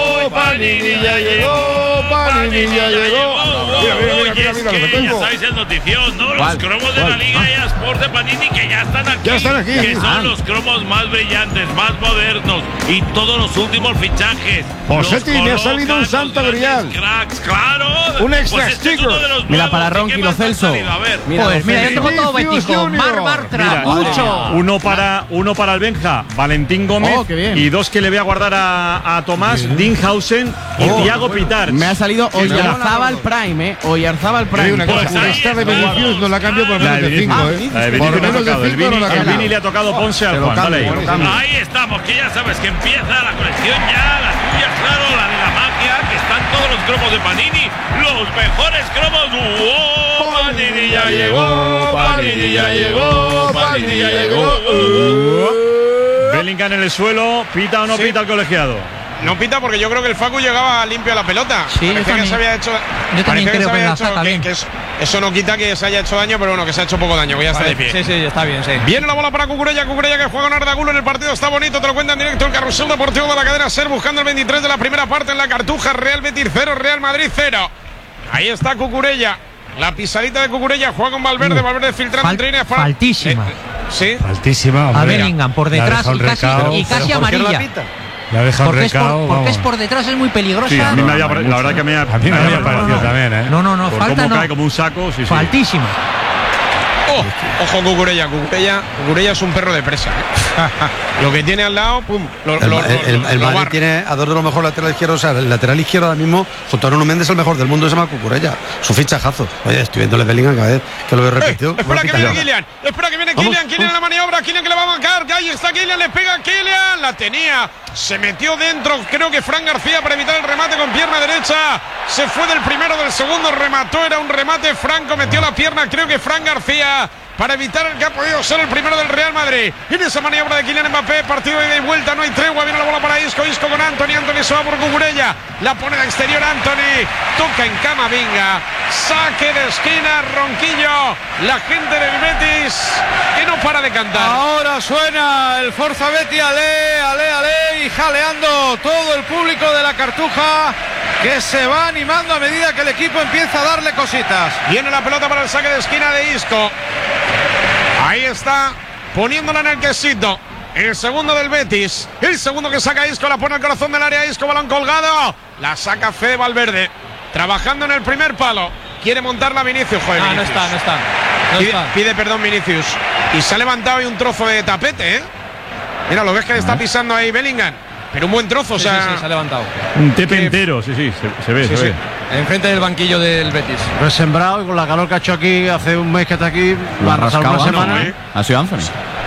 Panini ya llegó, Panini ya llegó. Mira, ya sabéis el notición, ¿no? Los cromos de la Liga eSports de Panini que ya están aquí. Ya están aquí. Que son los cromos más brillantes, más modernos y todos los últimos fichajes. Josetti, me ha salido un santo grial. Cracks, claro. Un extra pues este es uno de los Mira, nuevos. para Ronqui Lo Celso. A ver. Pues mira, yo tengo todo Vinicius Betico. Junior. Mar Bartra, Mira, mucho. uno para el Benja, Valentín Gómez. Oh, qué bien. Y dos que le voy a guardar a Tomás, Dinhausen y Thiago Pitar. Me ha salido Oyarzábal Prime, Oyarzábal Te digo Prime. una cosa, Pues ahí esta de está. Vinicius no la cambio por La menos de de Vinicius. 5, La de Por Vinicius le ha menos de tocado. 5 no la El cambio. Vini le ha tocado Ponce al Juan. Vale. Ahí estamos, que ya sabes que empieza la colección ya, la tuya, claro, la de la magia, que están todos los cromos de Panini, los mejores cromos. ¡Oh! Panini ya llegó, Panini ya llegó, Panini ya llegó. Bellingham en el suelo, ¿pita o no pita el colegiado? No pita porque yo creo que el Facu llegaba limpio a la pelota. Sí, yo Parecía que también. se había hecho. Yo también parecía creo se que había la hecho- saca bien. eso no quita que se haya hecho daño, pero bueno, que se ha hecho poco daño, que ya está de pie. Sí, sí, está bien, sí. Viene la bola para Cucurella que juega con Arda Güler en el partido, está bonito, te lo cuenta en directo el carrusel deportivo de la cadena SER, buscando el 23 de la primera parte en la Cartuja. Real Betis 0, Real Madrid 0. Ahí está Cucurella, la pisadita de Cucurella, juega con Valverde, Valverde filtrando entre líneas para… Faltísima. Sí. Altísima. A hombre. Bellingham por Le ha detrás dejado y el recao. casi ¿Por qué no la amarilla. pita? Le ha dejado el Porque, es por, recao. porque es vamos. por detrás, es muy peligrosa. Sí, a mí la verdad que me ha A mí me había parecido también, ¿eh? No, Por falta cómo no. cae como un saco, sí, sí. Faltísima. Oh, ojo Cucurella es un perro de presa. Lo que tiene al lado, pum, El Madrid barra. tiene a dos de los mejores laterales izquierdos. O sea, el lateral izquierdo ahora mismo, junto a Nuno Méndez, el mejor del mundo, se llama Cucurella. Su fichajazo. Oye, estoy viéndole Bellingham cada vez que lo veo repetido. Espera que viene Kylian, Kylian en la maniobra, Kylian que le va a marcar, que ahí está Kylian, le pega a Kylian, la tenía, se metió dentro, creo que Fran García para evitar el remate con pierna derecha, se fue del primero, del segundo, remató, era un remate, Franco metió la pierna, creo que Fran García para evitar el que ha podido ser el primero del Real Madrid. En esa maniobra de Kylian Mbappé, partido de ida y vuelta, no hay tregua, viene la bola para Isco con Anthony se va por Cucurella, la pone de exterior Anthony, toca en Camavinga, saque de esquina, Ronquillo, la gente del Betis que no para de cantar. Ahora suena el Forza Betis, ale, y jaleando todo el público de la Cartuja que se va animando a medida que el equipo empieza a darle cositas. Viene la pelota para el saque de esquina de Isco. Ahí está, poniéndola en el quesito. El segundo del Betis. El segundo que saca Isco, la pone al corazón del área. Isco, balón colgado. La saca Fede Valverde. Trabajando en el primer palo. Quiere montarla Vinicius. Joder, Ah, no Vinicius. está. No está. Pide perdón Vinicius. Y se ha levantado ahí un trozo de tapete, ¿eh? Mira, lo ves que le está pisando ahí Bellingham. Pero un buen trozo, Sí, o sea. sí, se ha levantado. Un tepe entero, sí, se ve, Sí, se ve. Enfrente del banquillo del Betis. Lo he sembrado y con la calor que ha hecho aquí hace un mes que está aquí, Lo ha va a pasar una rascado semana. Anthony, ¿eh? Ha sido Anthony.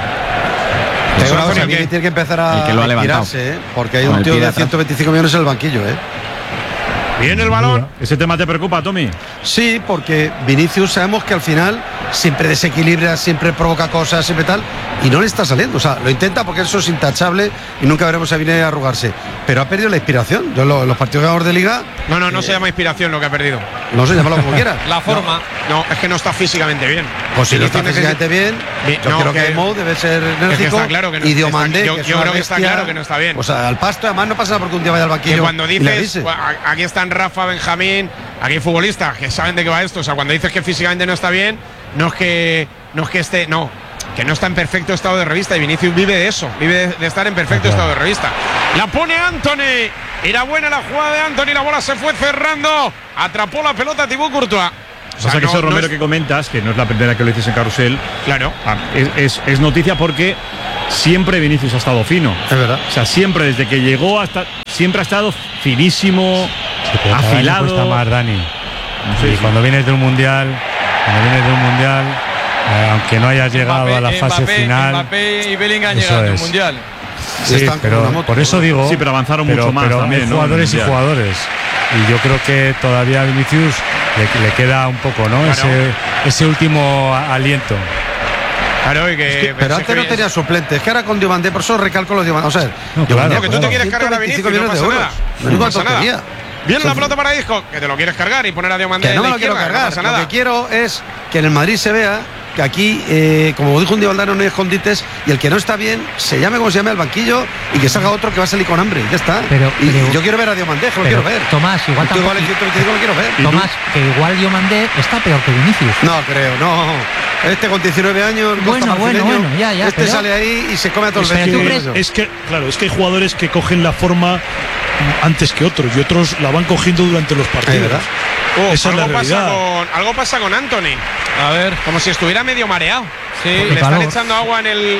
Pero Anthony, Vini ¿qué? tiene que empezar a El que lo ha levantado. inspirarse, ¿eh? Porque hay Con un el tío pie de de atrás. 125 millones en el banquillo, ¿eh? Viene el balón. ¿Ese tema te preocupa, Tommy? Sí, porque Vinicius sabemos que al final siempre desequilibra, siempre provoca cosas, siempre tal, y no le está saliendo. O sea, lo intenta porque eso es intachable y nunca veremos a Vini arrugarse. Pero ha perdido la inspiración. Yo los partidos ganadores de Liga, No se llama inspiración lo que ha perdido. no sé, llámalo como quieras. La forma. No, es que no está físicamente bien. Pues si no está Vinicius físicamente bien, yo no, creo que que- Emo debe ser enérgico. está claro que no- y Diomandé, yo que es creo una que está bestia, claro que no está bien. O sea, al pasto, además no pasa nada porque un día vaya al banquillo. Que cuando y le dices, avise. bueno, aquí están Rafa, Benjamín, aquí hay futbolistas que saben de qué va esto. O sea, cuando dices que físicamente no está bien, no es que esté, no, que no está en perfecto estado de revista. Y Vinicius vive de eso, vive de estar en perfecto estado de revista. La pone Anthony. Era buena la jugada de Anthony, la bola se fue cerrando. Atrapó la pelota Thibaut Courtois. O sea, que ese Romero es- que comentas, que no es la primera que lo dices en Carrusel, Claro. es noticia porque siempre Vinicius ha estado fino. Es verdad. O sea, siempre, desde que llegó hasta. Siempre ha estado finísimo, Pero cada año afilado. cuesta más, Dani. Sí, y sí. cuando vienes de un mundial, aunque no hayas llegado a la fase final. Mbappé y Bellingham Eso llegaron al es. mundial. Sí, Están como una pero moto, por eso ¿no? digo. Sí, pero avanzaron mucho más pero también, hay ¿no? jugadores y Ya. jugadores. Y yo creo que todavía a Vinicius le queda un poco, ¿no? Claro. Ese último aliento. Claro, y que, Pero antes no tenía suplente. Es que ahora con Diomandé, por eso recalco los Diomandé. O sea, No, Diomandé claro, que tú te quieres cargar a 125 Vinicius, no millones pasa de nada. euros. No Menuda pasa nada. tontería. Viene la pelota para Isco, que te lo quieres cargar y poner a Diomandé Que no de me lo quiero izquierda, cargar. no pasa Lo nada. que quiero es que en el Madrid se vea que aquí, como dijo un día Valdano, no hay escondites, y el que no está bien, se llame como se llame al banquillo y que salga otro que va a salir con hambre, ya está. Pero yo quiero ver a Diomandé, lo quiero ver. Tomás, igual tampoco. tampoco. Igual el 125 lo quiero ver. Tomás, que igual Diomandé está peor que Vinicius. No creo, no. Este con 19 años, bueno, ya, este sale ahí y se come a todos los vecinos. Es que hay jugadores que cogen la forma antes que otros y otros la van cogiendo durante los partidos. Esa es la realidad. Algo pasa con Antony. A ver, como si estuviera medio mareado. Sí, le están echando agua en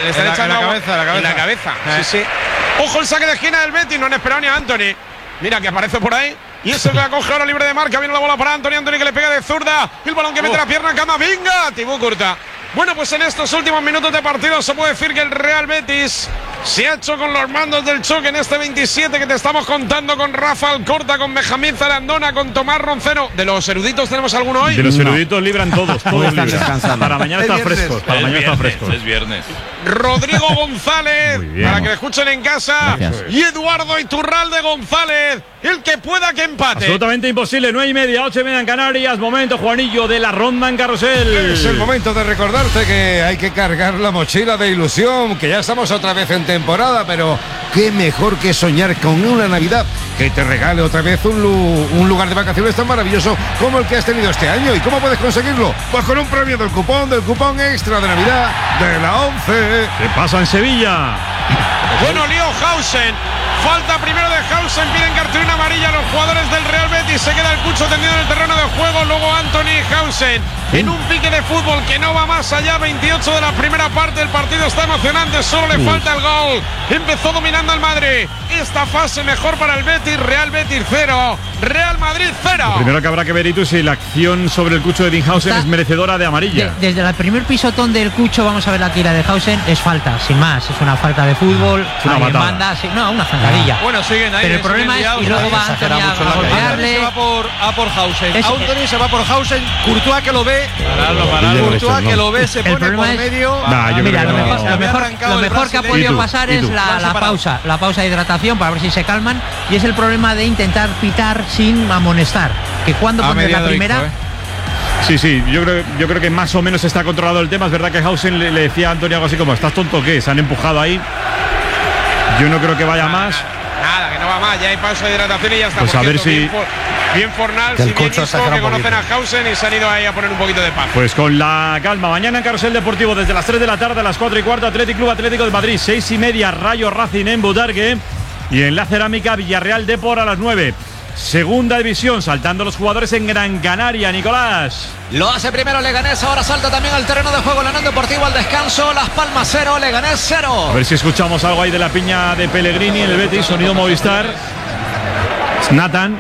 la cabeza. Sí. Ojo el saque de esquina del Betis, no han esperado ni a Antony. Mira que aparece por ahí. Y eso que la coge ahora libre de marca. Viene la bola para Antony que le pega de zurda. El balón que mete la pierna en Camavinga. Tibú Courtois. Bueno, pues en estos últimos minutos de partido se puede decir que el Real Betis se ha hecho con los mandos del choque en este 27 que te estamos contando, con Rafa Alcorta, con Benjamín Zarandona, con Tomás Roncero. ¿De los eruditos tenemos alguno hoy? De los eruditos libran todos libran. Para mañana están frescos. Es viernes. Rodrigo González, para que le escuchen en casa. Gracias. Y Eduardo Iturralde González, el que pueda que empate. Absolutamente imposible, 9:30, 8:30 en Canarias. Momento, Juanillo, de la ronda en carrusel. Es el momento de recordarte que hay que cargar la mochila de ilusión, que ya estamos otra vez en temporada, pero qué mejor que soñar con una Navidad que te regale otra vez un lugar de vacaciones tan maravilloso como el que has tenido este año. ¿Y cómo puedes conseguirlo? Pues con un premio del cupón extra de Navidad de la 11. ¿Qué pasa en Sevilla? Bueno, lío Hausen. Falta primero de Hausen, piden cartulina amarilla a los jugadores del Real Betis. Se queda el Cucho tendido en el terreno de juego. Luego Anthony Hausen en un pique de fútbol que no va más allá. 28 de la primera parte. El partido está emocionante, solo le falta el gol. Empezó dominando el Madrid. Esta fase mejor para el Betis. Real Betis 0, Real Madrid 0. Lo primero que habrá que ver, Itu, si la acción sobre el Cucho de Dinhausen es merecedora de amarilla. Desde el primer pisotón del Cucho, vamos a ver la tira de Hausen, es falta, sin más. Es una falta de fútbol. Una patada. Una zancadilla. Bueno, siguen ahí. Pero el problema es, y luego va Anthony a golpearle. Se va por Hausen. Anthony se va por Hausen. Courtois que lo ve. Courtois que lo ve, se pone por medio. Mira, lo mejor que ha podido pasar es la pausa. La pausa de hidratación para ver si se calman. Y es el problema de intentar pitar sin amonestar. Que cuando pones la primera. Sí, yo creo que más o menos está controlado el tema. Es verdad que Hausen le decía a Antonio algo así como: ¿estás tonto o qué? Se han empujado ahí. Yo no creo que vaya más. Nada, que no va más. Ya hay pausa de hidratación y ya está. Pues a ver si bien Fornals y bien Isco, que conocen a Hausen y se han ido ahí a poner un poquito de paz. Pues con la calma. Mañana en Carrusel Deportivo desde las 3 de la tarde a las 4:15, Athletic Club Atlético de Madrid. 6:30, Rayo Racing en Butarque. Y en la Cerámica, Villarreal Depor a las 9. Segunda división, saltando los jugadores en Gran Canaria, Nicolás. Lo hace primero Leganés, ahora salta también al terreno de juego Leonardo Deportivo al descanso. Las Palmas 0, Leganés 0. A ver si escuchamos algo ahí de la piña de Pellegrini en el Betis, sonido Movistar. Nathan.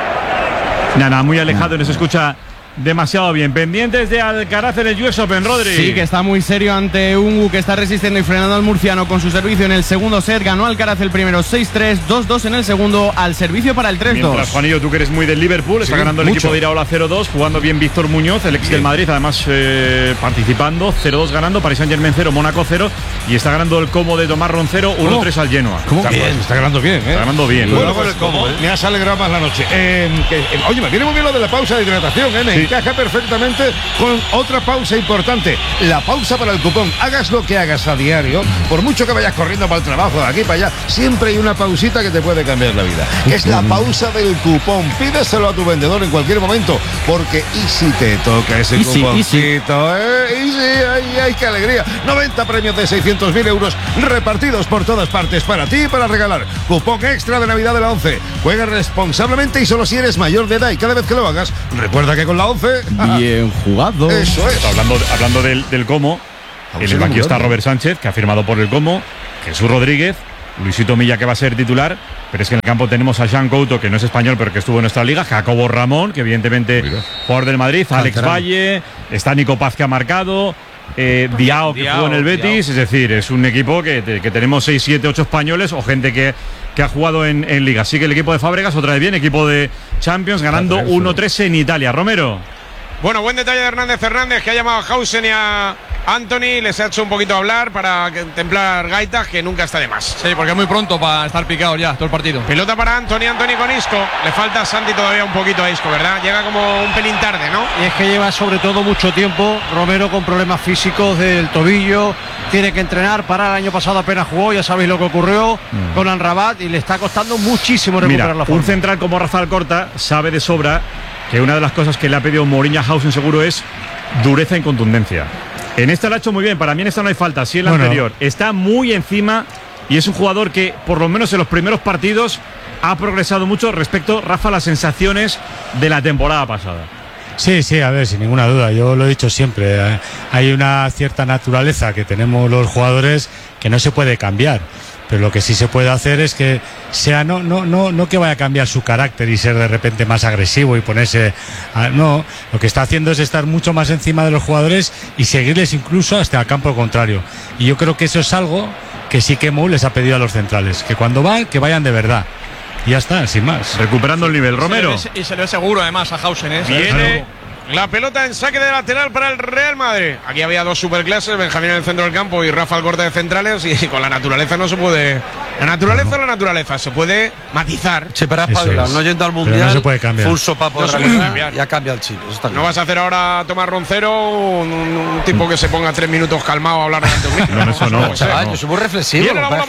Nada, muy alejado, no se escucha demasiado bien. Pendientes de Alcaraz en el US Open, Rodri. Sí, que está muy serio ante Ungu, que está resistiendo y frenando al murciano con su servicio en el segundo set. Ganó Alcaraz el primero 6-3, 2-2 en el segundo, al servicio para el 3-2. Mientras, Juanillo, tú que eres muy del Liverpool, está ganando el equipo de Iraola 0-2, jugando bien Víctor Muñoz, el ex del Madrid, además participando, 0-2 ganando, Paris Saint-Germain 0, Mónaco 0, y está ganando el Como de Tomás Roncero 1-3 al Genoa. ¿Cómo? Está ganando bien, Está ganando bien. Bueno, pues, me has alegrado más la noche. Oye, me viene muy bien lo de la pausa de hidratación, me encaja perfectamente con otra pausa importante, la pausa para el cupón. Hagas lo que hagas a diario, por mucho que vayas corriendo para el trabajo, de aquí para allá, siempre hay una pausita que te puede cambiar la vida. Es la pausa del cupón. Pídeselo a tu vendedor en cualquier momento, porque y si te toca ese cuponcito, ¡ay, qué alegría! 90 premios de 600.000 euros repartidos por todas partes para ti y para regalar. Cupón extra de Navidad de la 11. Juega responsablemente y solo si eres mayor de edad, y cada vez que lo hagas, recuerda que con la 11... Bien jugado. Eso es. Hablando del Como, en el banquillo está Robert Sánchez, que ha firmado por el Como, Jesús Rodríguez, Luisito Milla, que va a ser titular, pero es que en el campo tenemos a Jean Couto, que no es español, pero que estuvo en nuestra liga, Jacobo Ramón, que evidentemente jugador del Madrid, Alex Valle, está Nico Paz, que ha marcado, Diao, que jugó en el Betis. Es decir, es un equipo que tenemos 6, 7, 8 españoles o gente que ha jugado en liga. Así que el equipo de Fábregas otra vez bien, equipo de Champions, ganando 1-3 en Italia. Romero. Bueno, buen detalle de Hernández, que ha llamado a Hausen y a Anthony les ha hecho un poquito hablar para templar gaitas, que nunca está de más. Sí, porque es muy pronto para estar picado ya todo el partido. Pelota para Anthony con Isco. Le falta a Santi todavía un poquito a Isco, ¿verdad? Llega como un pelín tarde, ¿no? Y es que lleva sobre todo mucho tiempo Romero con problemas físicos del tobillo. Tiene que entrenar. Para el año pasado apenas jugó, ya sabéis lo que ocurrió con Amrabat y le está costando muchísimo recuperar la forma. Un central como Rafael Corta sabe de sobra que una de las cosas que le ha pedido Mourinho a Hausen seguro es dureza y contundencia. En esta lo ha hecho muy bien, para mí en esta no hay falta, sí en la anterior. Está muy encima y es un jugador que, por lo menos en los primeros partidos, ha progresado mucho respecto, Rafa, a las sensaciones de la temporada pasada. Sí, a ver, sin ninguna duda, yo lo he dicho siempre, hay una cierta naturaleza que tenemos los jugadores que no se puede cambiar. Pero lo que sí se puede hacer es que sea no que vaya a cambiar su carácter y ser de repente más agresivo y ponerse no, lo que está haciendo es estar mucho más encima de los jugadores y seguirles incluso hasta el campo contrario. Y yo creo que eso es algo que sí que Mou les ha pedido a los centrales, que cuando van, que vayan de verdad. Y ya está, sin más. Recuperando el nivel, Romero. Y se le ve seguro además a Hausen, ¿eh? Viene la pelota en saque de lateral para el Real Madrid. Aquí había dos superclases, Benjamín en el centro del campo y Rafa al corte de centrales, y con la naturaleza no se puede. La naturaleza se puede matizar. Sí, pero es espabilado, no yendo al mundial. No se puede cambiar. Full sopa por cambiar. Ya cambia el chip. No vas a hacer ahora a Tomás Roncero un tipo que se ponga 3 minutos calmado a hablar delante de un micro. No, eso no. Yo soy muy reflexivo.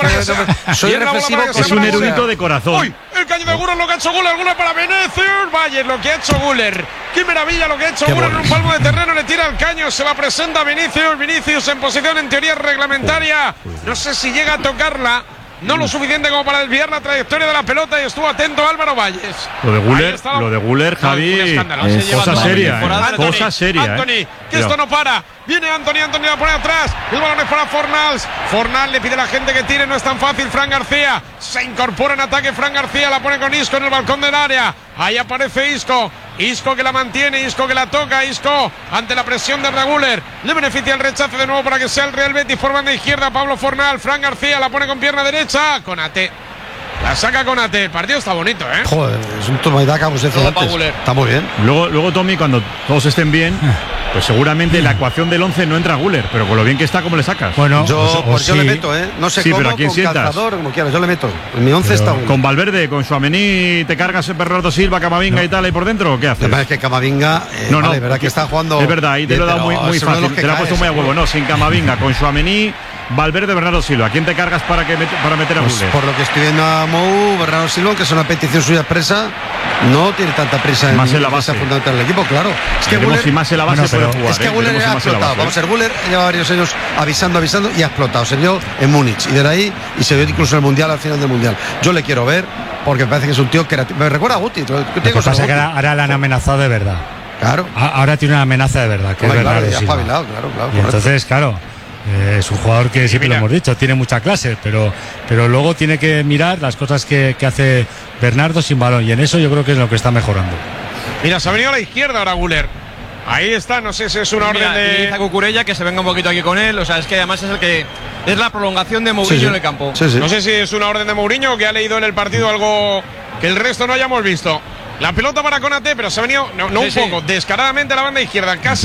Soy reflexivo. Es un erudito de corazón. ¡Uy! El caño de Guller, lo que ha hecho Guller, Guller para Vinicius. Vaya, lo que ha hecho Guller. ¡Qué maravilla lo que ha hecho Guller! En un palmo de terreno le tira el caño, se la presenta Vinicius en posición en teoría reglamentaria. No sé si llega a tocarla. No lo suficiente como para desviar la trayectoria de la pelota, y estuvo atento Álvaro Valles. Lo de Guller, Javi, cosa seria. Cosa seria. Anthony, que esto no para. Viene Anthony la pone atrás. El balón es para Fornals. Fornals le pide a la gente que tire, no es tan fácil. Fran García se incorpora en ataque. Fran García la pone con Isco en el balcón del área. Ahí aparece Isco. Isco que la mantiene, Isco que la toca, Isco ante la presión de Guller. Le beneficia el rechace de nuevo para que sea el Real Betis por banda izquierda. Pablo Fornal, Fran García la pone con pierna derecha. Konate. La saca Konate. El partido está bonito, ¿eh? Joder, es un toma y daca, como se decía antes. Está muy bien. Luego, Tommy, cuando todos estén bien, pues seguramente en la ecuación del 11 no entra Guller, pero con lo bien que está, ¿cómo le sacas? Bueno, yo le meto, ¿eh? No sé cómo, pero ¿a quién con sientas? calzador, como quieras, yo le meto. En mi 11 está Guller. Con Valverde, con Tchouaméni, ¿te cargas Bernardo Silva, Camavinga y tal ahí por dentro? ¿O qué haces? La verdad es que Camavinga, vale, verdad que está jugando. Es verdad, ahí te lo he dado muy fácil, te lo ha puesto muy a huevo. No, sin Camavinga, con Tchouaméni, Valverde, Bernardo Silva. ¿Quién te cargas para meter a Guller? Por lo que estoy viendo a Mou, Bernardo Silva, que es una petición suya expresa, no tiene tanta prisa más en la base fundamental del equipo, claro. Es que Guller, si más en la base puede jugar. Es que Guller ha explotado. Vamos a ver, Guller lleva varios años avisando y ha explotado. Se vio en Múnich y de ahí, y se vio incluso en el Mundial, al final del Mundial. Yo le quiero ver porque me parece que es un tío que me recuerda a Guti. Lo que pasa es que ahora le han amenazado de verdad. Claro. Ahora tiene una amenaza de verdad, que es Bernardo Silva. Claro, y entonces, claro, es un jugador que siempre lo hemos dicho, tiene mucha clase, pero luego tiene que mirar las cosas que hace Bernardo sin balón, y en eso yo creo que es lo que está mejorando. Mira, se ha venido a la izquierda ahora Guller. Ahí está, no sé si es una orden de Iza Cucurella, que se venga un poquito aquí con él. O sea, es que además es el que es la prolongación de Mourinho en el campo. No sé si es una orden de Mourinho, que ha leído en el partido algo que el resto no hayamos visto. La pelota para Konate, pero se ha venido poco, descaradamente a la banda izquierda, casi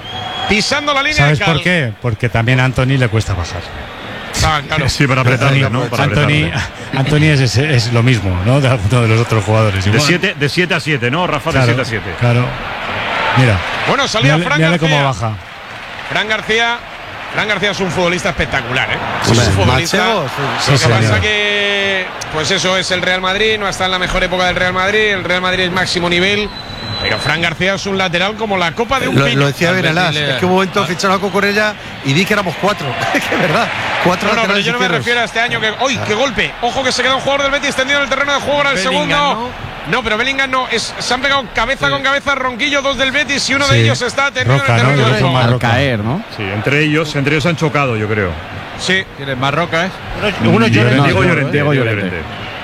pisando la línea. ¿Sabes por qué? Porque también a Anthony le cuesta bajar. Claro. Sí, para apretar, ¿no? Anthony es lo mismo, ¿no? De alguno de los otros jugadores. De 7 a 7, ¿no, Rafa? De 7 a 7. Claro. Mira. Bueno, salía Fran García. Cómo baja. Fran García es un futbolista espectacular, ¿eh? Es un futbolista. Lo que pasa que, pues eso es el Real Madrid, no está en la mejor época del Real Madrid. El Real Madrid es máximo nivel. Pero Fran García es un lateral como la copa de un pino. Lo decía Benelás, es que un momento ficharon a Cucurella y vi que éramos 4. Es que es verdad, 4 laterales. Pero yo no me refiero a este año que. ¡Uy, qué golpe! Ojo que se queda un jugador del Betis tendido en el terreno de juego ahora el segundo. No, pero Bellingham no. Se han pegado cabeza con cabeza Ronquillo, 2 del Betis, y uno de ellos está tendido en el terreno de juego. Al caer, ¿no? Sí, entre ellos han chocado, yo creo. Sí. ¿Tienes Marroca, eh? Diego Llorente.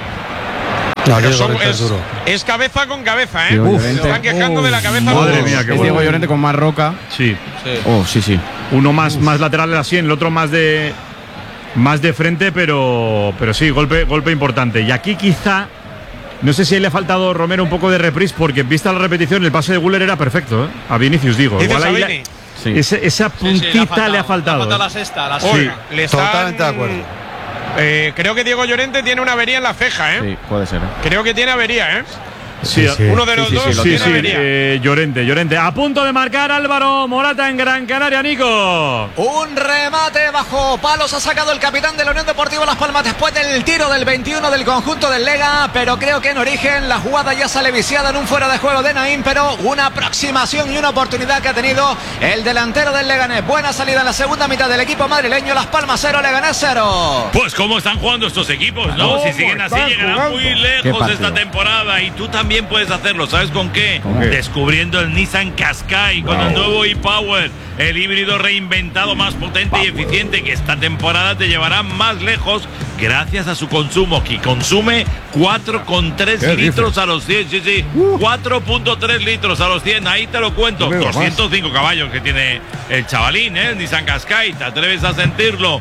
No, es cabeza con cabeza, ¿eh? Se están quejando de la cabeza. Madre mía, qué bueno. Diego Llorente con más roca. Sí. Sí. Uno más lateral de la sien, el otro más de frente, pero sí, golpe importante. Y aquí quizá No sé si le ha faltado Romero un poco de reprise, porque vista la repetición, el pase de Güler era perfecto, ¿eh? A Vinicius, digo. Igual ahí esa puntita le ha faltado. La sexta, la sí. Le están, totalmente de acuerdo. Creo que Diego Llorente tiene una avería en la ceja, ¿eh? Sí, puede ser. Creo que tiene avería, ¿eh? Sí, uno de los dos tiene avería. Llorente. A punto de marcar Álvaro Morata en Gran Canaria, Nico. Un remate bajo palos ha sacado el capitán de la Unión Deportiva Las Palmas después del tiro del 21 del conjunto del Lega, pero creo que en origen la jugada ya sale viciada en un fuera de juego de Naín, pero una aproximación y una oportunidad que ha tenido el delantero del Leganés. Buena salida en la segunda mitad del equipo madrileño. Las Palmas 0, Leganés 0. Pues cómo están jugando estos equipos, ¿no? Si siguen así llegarán muy lejos esta temporada, y tú también puedes hacerlo. ¿Sabes con qué? Descubriendo el Nissan Qashqai con el nuevo e-Power, el híbrido reinventado más potente y eficiente, que esta temporada te llevará más lejos gracias a su consumo, que consume 4,3 litros a los 100. Sí, 4,3 litros a los 100. Ahí te lo cuento. 205 caballos que tiene el chavalín, ¿eh? El Nissan Qashqai. ¿Te atreves a sentirlo?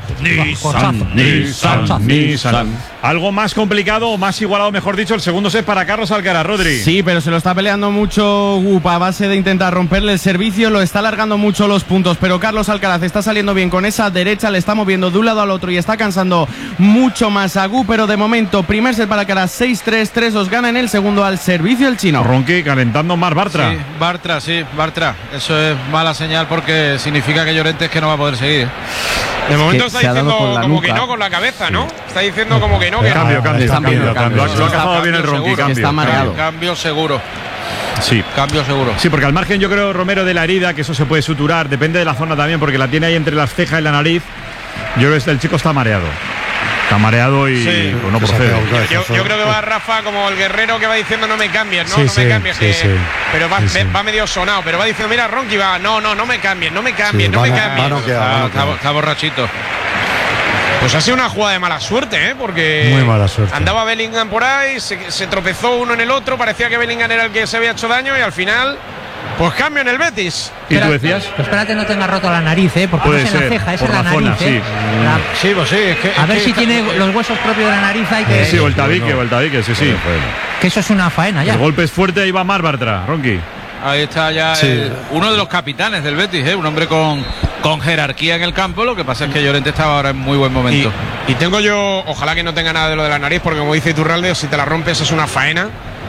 Nissan. Algo más complicado o más igualado, mejor dicho, el segundo set para Carlos Alcaraz, Rodri. Sí, pero se lo está peleando mucho Gupa a base de intentar romperle el servicio, lo está alargando mucho los puntos, pero Carlos Alcaraz está saliendo bien con esa derecha, le está moviendo de un lado al otro y está cansando mucho más a Gu, pero de momento, primer set para Alcaraz, 6-3, 3-2, gana en el segundo al servicio el chino. Ronqui calentando más Bartra. Sí, Bartra. Eso es mala señal porque significa que Llorente es que no va a poder seguir. De momento está diciendo como que no con la cabeza, ¿no? Está diciendo como que no. Cambio. Lo ha cazado bien el Ronqui, cambio. Está mareado. Cambio seguro. Sí. Cambio seguro. Sí, porque al margen yo creo, Romero, de la herida, que eso se puede suturar, depende de la zona también, porque la tiene ahí entre las cejas y la nariz. Yo creo que el chico está mareado. Está mareado y pues no procede. Yo creo que va Rafa como el guerrero que va diciendo no me cambies, ¿no? Sí, no me cambies. Sí. Pero va medio sonado, pero va diciendo, mira, Ronqui va, no me cambies. Está borrachito. Pues ha sido una jugada de mala suerte, ¿eh? Porque muy mala suerte. Andaba Bellingham por ahí, se tropezó uno en el otro, parecía que Bellingham era el que se había hecho daño y al final, pues cambio en el Betis. ¿Y tú decías? Espérate, no tenga roto la nariz, porque no es en la ceja, es en la nariz. Sí, pues sí. A ver si tiene los huesos propios de la nariz. Hay que sí, o el tabique, sí. Que eso es una faena ya. El golpe es fuerte, ahí va más Bartra, Ronqui. Ahí está ya uno de los capitanes del Betis, un hombre con jerarquía en el campo. Lo que pasa es que Llorente estaba ahora en muy buen momento. Y tengo yo, ojalá que no tenga nada de lo de la nariz, porque como dice Iturralde, si te la rompes es una faena.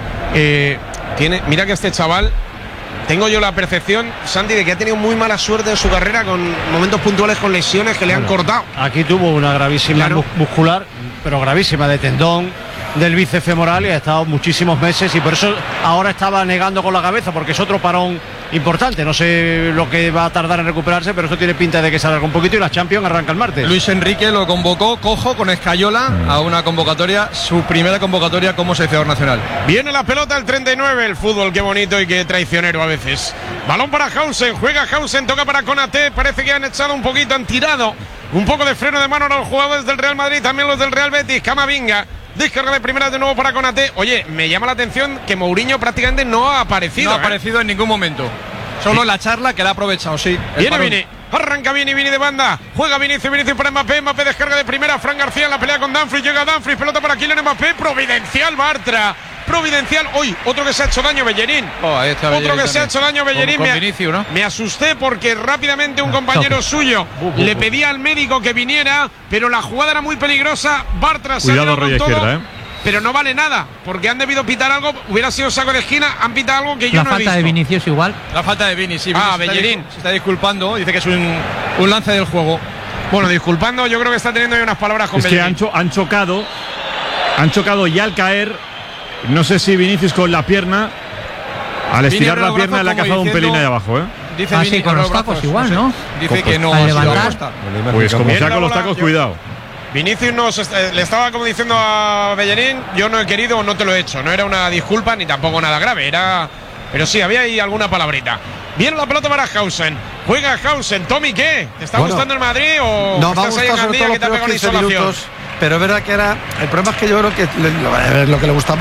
Mira que este chaval, tengo yo la percepción, Santi, de que ha tenido muy mala suerte en su carrera con momentos puntuales con lesiones que le han cortado. Aquí tuvo una gravísima muscular, pero gravísima, de tendón del bíceps femoral, y ha estado muchísimos meses, y por eso ahora estaba negando con la cabeza, porque es otro parón importante. No sé lo que va a tardar en recuperarse, pero esto tiene pinta de que se alarga un poquito, y la Champions arranca el martes. Luis Enrique lo convocó cojo con Escayola a una convocatoria, su primera convocatoria como seleccionador nacional. Viene la pelota el 39, el fútbol, qué bonito y qué traicionero a veces. Balón para Hausen, juega Hausen, toca para Konaté, parece que han echado un poquito, han tirado un poco de freno de mano a los jugadores del Real Madrid, también los del Real Betis. Camavinga, descarga de primera de nuevo para Konaté. Oye, me llama la atención que Mourinho prácticamente no ha aparecido. No ha aparecido en ningún momento. Solo en la charla que la ha aprovechado, sí. Viene. Arranca Vini de banda. Juega Vinicius para Mbappé. Mbappé descarga de primera. Fran García en la pelea con Dumfries. Llega Dumfries. Pelota para Kylian Mbappé. Providencial Bartra. Providencial. Hoy otro que se ha hecho daño, Bellerín. Otro que se ha hecho daño, Bellerín. Me asusté porque rápidamente un compañero suyo le pedía al médico que viniera, pero la jugada era muy peligrosa. Bartra se cuidado, rollo izquierda, pero no vale nada, porque han debido pitar algo. Hubiera sido saco de esquina, han pitado algo que yo no he visto. La falta de Vinicius igual. La falta de Vini, sí. Bellerín se está disculpando, dice que es un lance del juego. Bueno, disculpando, yo creo que está teniendo ahí unas palabras con Bellerín. Es que han chocado y al caer, no sé si Vinicius con la pierna, al estirar la pierna le ha cazado un pelín ahí abajo, Dice Vini con los tacos igual, ¿no? Dice que no. Al levantar. Pues como sea con los tacos, cuidado. Vinicius le estaba como diciendo a Bellerín, yo no he querido o no te lo he hecho. No era una disculpa ni tampoco nada grave, pero sí, había ahí alguna palabrita. Viene la pelota para Hausen. Juega Hausen. Tommy, ¿qué? ¿Te está gustando el Madrid o no, estás ahí en sobre todo que te ha pegado una minutos, pero es verdad que era. El problema es que yo creo que lo que le gusta a Pau.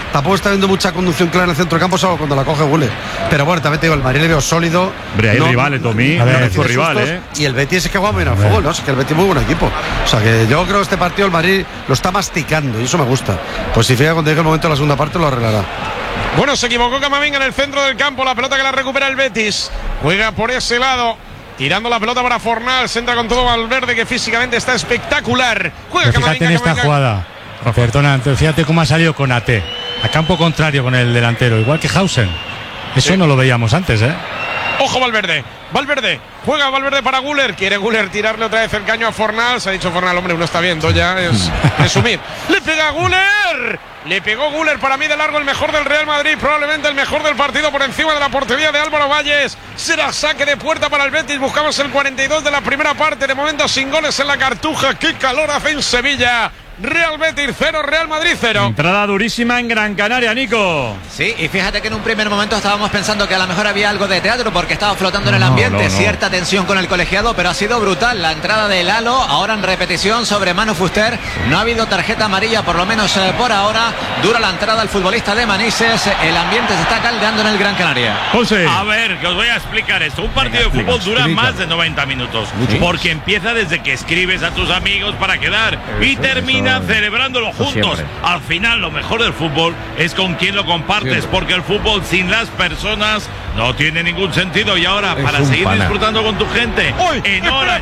tampoco está viendo mucha conducción clara en el centro del campo, salvo cuando la coge Guller. Pero bueno, también te digo, el Madrid le veo sólido. Hombre, hay rivales, Tommy. Es su rival, Y el Betis es que juega muy bien al fútbol, ¿no? Es que el Betis es muy buen equipo. O sea que yo creo que este partido el Madrid lo está masticando y eso me gusta. Pues si fija cuando llegue el momento de la segunda parte lo arreglará. Bueno, se equivocó Camavinga en el centro del campo. La pelota que la recupera el Betis. Juega por ese lado. Tirando la pelota para Fornals. Entra con todo Valverde, que físicamente está espectacular. Juega Camavinga. Fíjate en esta jugada. Perdona, fíjate cómo ha salido con AT. A campo contrario con el delantero. Igual que Hausen. Eso no lo veíamos antes, ¿eh? Ojo Valverde. Valverde. Juega Valverde para Guller. Quiere Guller tirarle otra vez el caño a Fornals. Ha dicho Fornals, hombre, uno está viendo ya. Es resumir. Le pega Guller. Le pegó Guller, para mí de largo el mejor del Real Madrid, probablemente el mejor del partido por encima de la portería de Álvaro Valles. Será saque de puerta para el Betis. Buscamos el 42 de la primera parte. De momento sin goles en la Cartuja. ¡Qué calor hace en Sevilla! Real Betis 0, Real Madrid 0. Entrada durísima en Gran Canaria, Nico. Sí, y fíjate que en un primer momento estábamos pensando que a lo mejor había algo de teatro porque estaba flotando en el ambiente, cierta tensión con el colegiado, pero ha sido brutal la entrada de Lalo, ahora en repetición sobre Manu Fuster. No ha habido tarjeta amarilla, por lo menos por ahora. Dura la entrada al futbolista de Manises. El ambiente se está caldeando en el Gran Canaria. José. A ver, que os voy a explicar esto. Un partido de fútbol dura más de 90 minutos, porque empieza desde que escribes a tus amigos para quedar y termina celebrándolo juntos. Al final lo mejor del fútbol es con quien lo compartes, porque el fútbol sin las personas no tiene ningún sentido. Y ahora, para seguir disfrutando con tu gente, en Orange.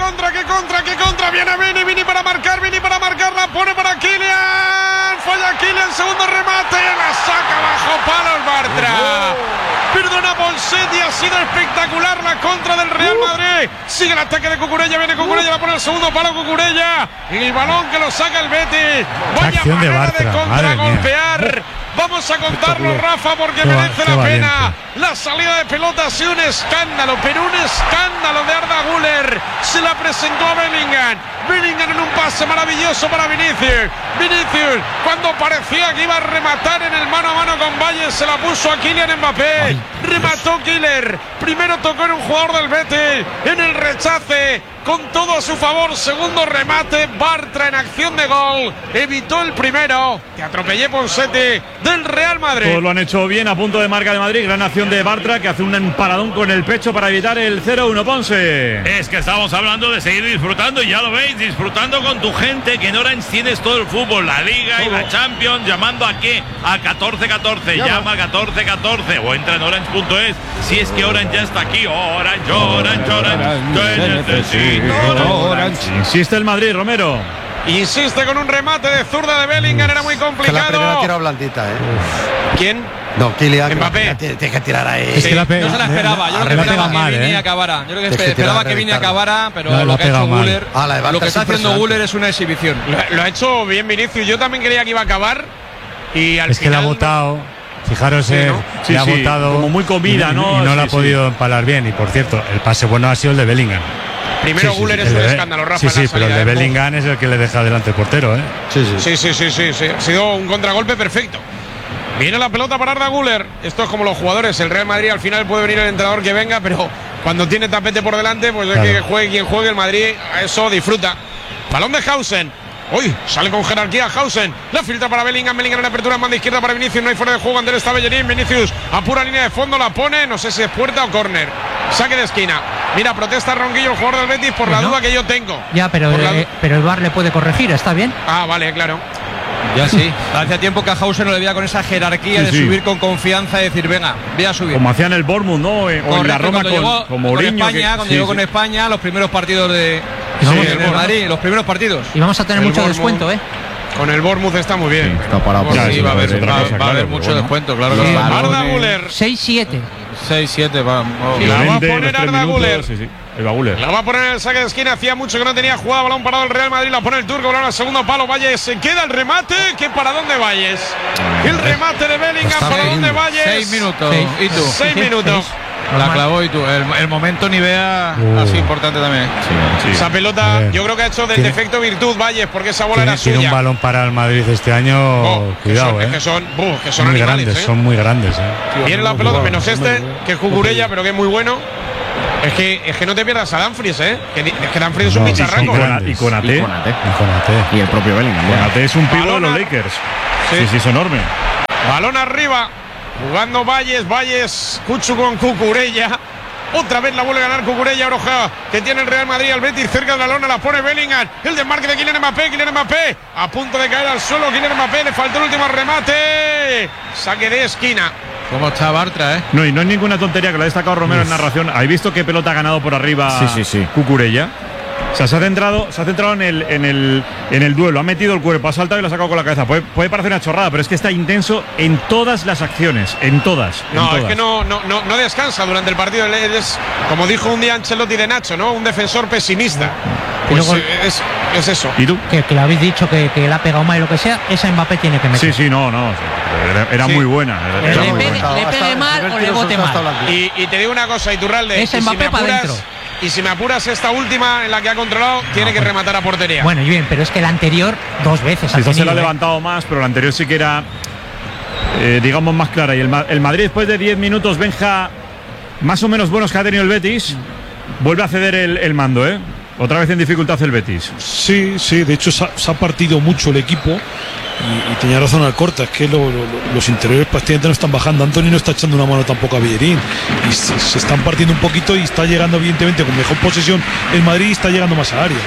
¡Qué contra! Viene Vini para marcar, la pone para Kylian. Falla Kylian, segundo remate, la saca bajo palos Bartra. Perdona Ponseti, ha sido espectacular la contra del Real Madrid. Sigue el ataque de Cucurella, viene Cucurella, la pone al segundo palo Cucurella. Y el balón que lo saca el Betis. Vaya manera de contragolpear. Vamos a contarlo, Rafa, porque merece la pena. La salida de pelota ha sido un escándalo, pero un escándalo de Arda Güler. Se la presentó a Bellingham. Bellingham en un pase maravilloso para Vinicius. Vinicius, cuando parecía que iba a rematar en el mano a mano con Valles, se la puso a Kylian Mbappé. Remató Killer. Primero tocó en un jugador del Betis. En el rechace, con todo a su favor. Segundo remate, Bartra en acción de gol. Evitó el primero. Te atropellé, Ponseti, del Real Madrid. Todos lo han hecho bien a punto de marca de Madrid. Gran acción de Bartra, que hace un emparadón con el pecho para evitar el 0-1. Ponce. Es que estamos hablando de seguir disfrutando, y ya lo veis, disfrutando con tu gente, que en Orange tienes todo el fútbol, la Liga y la Champions. Llamando a qué? A 1414. Llama a 1414 o entra en orange.es. Si es que Orange ya está aquí. Orange. Orange. Insiste el Madrid, Romero. Insiste con un remate de zurda de Bellingham, era muy complicado. La primera tira blandita, ¿Quién? No, Kylian. Mbappé. Tiene que tirar ahí. Es que no se la esperaba. Yo creo que esperaba que Vini acabara. Yo creo que esperaba que Vini acabara, pero lo que ha hecho Güler, lo que está haciendo Güler es una exhibición. Lo ha hecho bien Vinicius. Yo también creía que iba a acabar. Y al final. Que le ha botado. Fijaros, le ha botado como muy comida, ¿no? Y no la ha podido empalar bien. Y por cierto, el pase bueno ha sido el de Bellingham. Primero Güler es un escándalo, Rafa. Sí, pero el de Bellingham es el que le deja delante el portero, ¿eh? Sí. Ha sido un contragolpe perfecto. Viene la pelota para Arda Güler. Esto es como los jugadores. El Real Madrid al final puede venir el entrenador que venga, pero cuando tiene tapete por delante, pues es que juegue quien juegue, el Madrid a eso disfruta. Balón de Hausen. Uy, sale con jerarquía Hausen. La filtra para Bellingham. Bellingham en apertura en banda izquierda para Vinicius. No hay fuera de juego. Andrés está Bellerín. Vinicius a pura línea de fondo la pone. No sé si es puerta o córner. Saque de esquina. Mira, protesta Ronquillo, el jugador del Betis, por la duda que yo tengo. Ya, pero el VAR le puede corregir. Está bien. Ah, vale, claro. Ya sí. Hacía tiempo que a Hausen no le veía con esa jerarquía de subir con confianza y decir, venga, voy a subir. Como hacían el Bournemouth, ¿no? O en la Roma con Mourinho. Cuando llegó con España, los primeros partidos de Madrid, los primeros partidos. Y vamos a tener mucho descuento, ¿eh? Con el Bournemouth está muy bien. Está parado. Sí, va a haber mucho descuento, claro. Arda Güler. 6-7. 6-7, va. La va a poner Arda Güler. La va a poner en el saque de esquina. Hacía mucho que no tenía jugada. Balón parado el Real Madrid. La pone el turco. Balón al segundo palo. Valles. Se queda el remate. ¿Qué para dónde Valles? El remate de Bellingham. ¿Para dónde Valles? 6 minutos. ¿Y tú? 6 minutos. La clavó y tú. El momento Nivea así importante también. Esa pelota yo creo que ha hecho del defecto virtud Valles, porque esa bola era suya. Tiene un balón para el Madrid este año. Cuidado, que son muy animales, grandes, son muy grandes. Viene la pelota menos que es Cucurella, pero que es muy bueno. Es que no te pierdas a Dumfries, que Dumfries es un bicharraco. Y Konate. Y el propio Bellingham. Konate es un pivo de los Lakers. Sí, es enorme. Balón arriba. Jugando Valles, Cuchu con Cucurella. Otra vez la vuelve a ganar Cucurella, Oroja, que tiene el Real Madrid, al Betis cerca de la lona, la pone Bellingham. El desmarque de Kylian Mbappé, a punto de caer al suelo. Kylian Mbappé, le faltó el último remate. Saque de esquina. ¿Cómo está Bartra, No, y no es ninguna tontería, que lo ha destacado Romero en narración. ¿Habéis visto qué pelota ha ganado por arriba Cucurella? O sea, se ha centrado en el duelo, ha metido el cuerpo, ha saltado y lo ha sacado con la cabeza. Puede parecer una chorrada, pero es que está intenso en todas las acciones, en todas. Es que no descansa durante el partido. Es, como dijo un día Ancelotti de Nacho, ¿no? Un defensor pesimista. Pues es eso. ¿Y tú? Que lo habéis dicho que le ha pegado mal y lo que sea, esa Mbappé tiene que meter. Sí, era muy buena. Le pegue mal o le bote mal. Y te digo una cosa, Iturralde. Ese Mbappé para adentro. Y si me apuras, esta última en la que ha controlado, tiene que rematar a portería. Bueno, y bien, pero es que la anterior 2 veces. Esta se la ha levantado más, pero la anterior sí que era, digamos, más clara. Y el Madrid, después de 10 minutos, Benja, más o menos buenos que ha tenido el Betis, vuelve a ceder el mando, Otra vez en dificultad el Betis. Sí, de hecho se ha partido mucho el equipo. Y tenía razón Alcorta, es que los interiores prácticamente no están bajando. Anthony no está echando una mano tampoco a Bellerín. Y se están partiendo un poquito y está llegando evidentemente con mejor posesión el Madrid y está llegando más a área.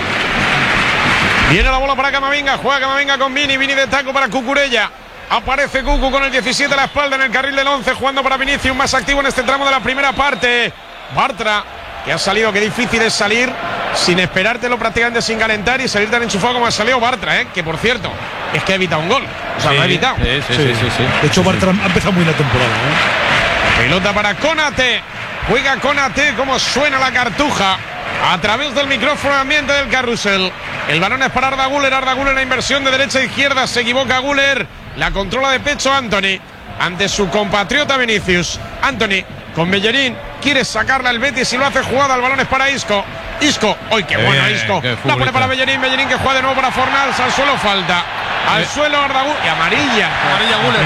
Viene la bola para Camavinga, juega Camavinga con Vini de taco para Cucurella. Aparece Cucu con el 17 a la espalda en el carril del 11, jugando para Vinicius, más activo en este tramo de la primera parte. Bartra, que ha salido, qué difícil es salir sin esperártelo, prácticamente sin calentar y salir tan enchufado como ha salido Bartra, que por cierto, es que ha evitado un gol. O sea, lo ha evitado. Sí. De hecho, Bartra ha empezado muy la temporada. Pelota para Konate. Juega Konate, como suena la cartuja a través del micrófono de ambiente del carrusel. El balón es para Arda Güler la inversión de derecha a izquierda, se equivoca Güler, la controla de pecho Anthony ante su compatriota Vinicius. Anthony con Bellerín, quiere sacarla el Betis y lo hace jugada. El balón es para Isco. ¡Uy, qué bueno Isco! La pone para Bellerín que juega de nuevo para Fornals. Al suelo falta. Al suelo Arda Güler. Y amarilla Güler.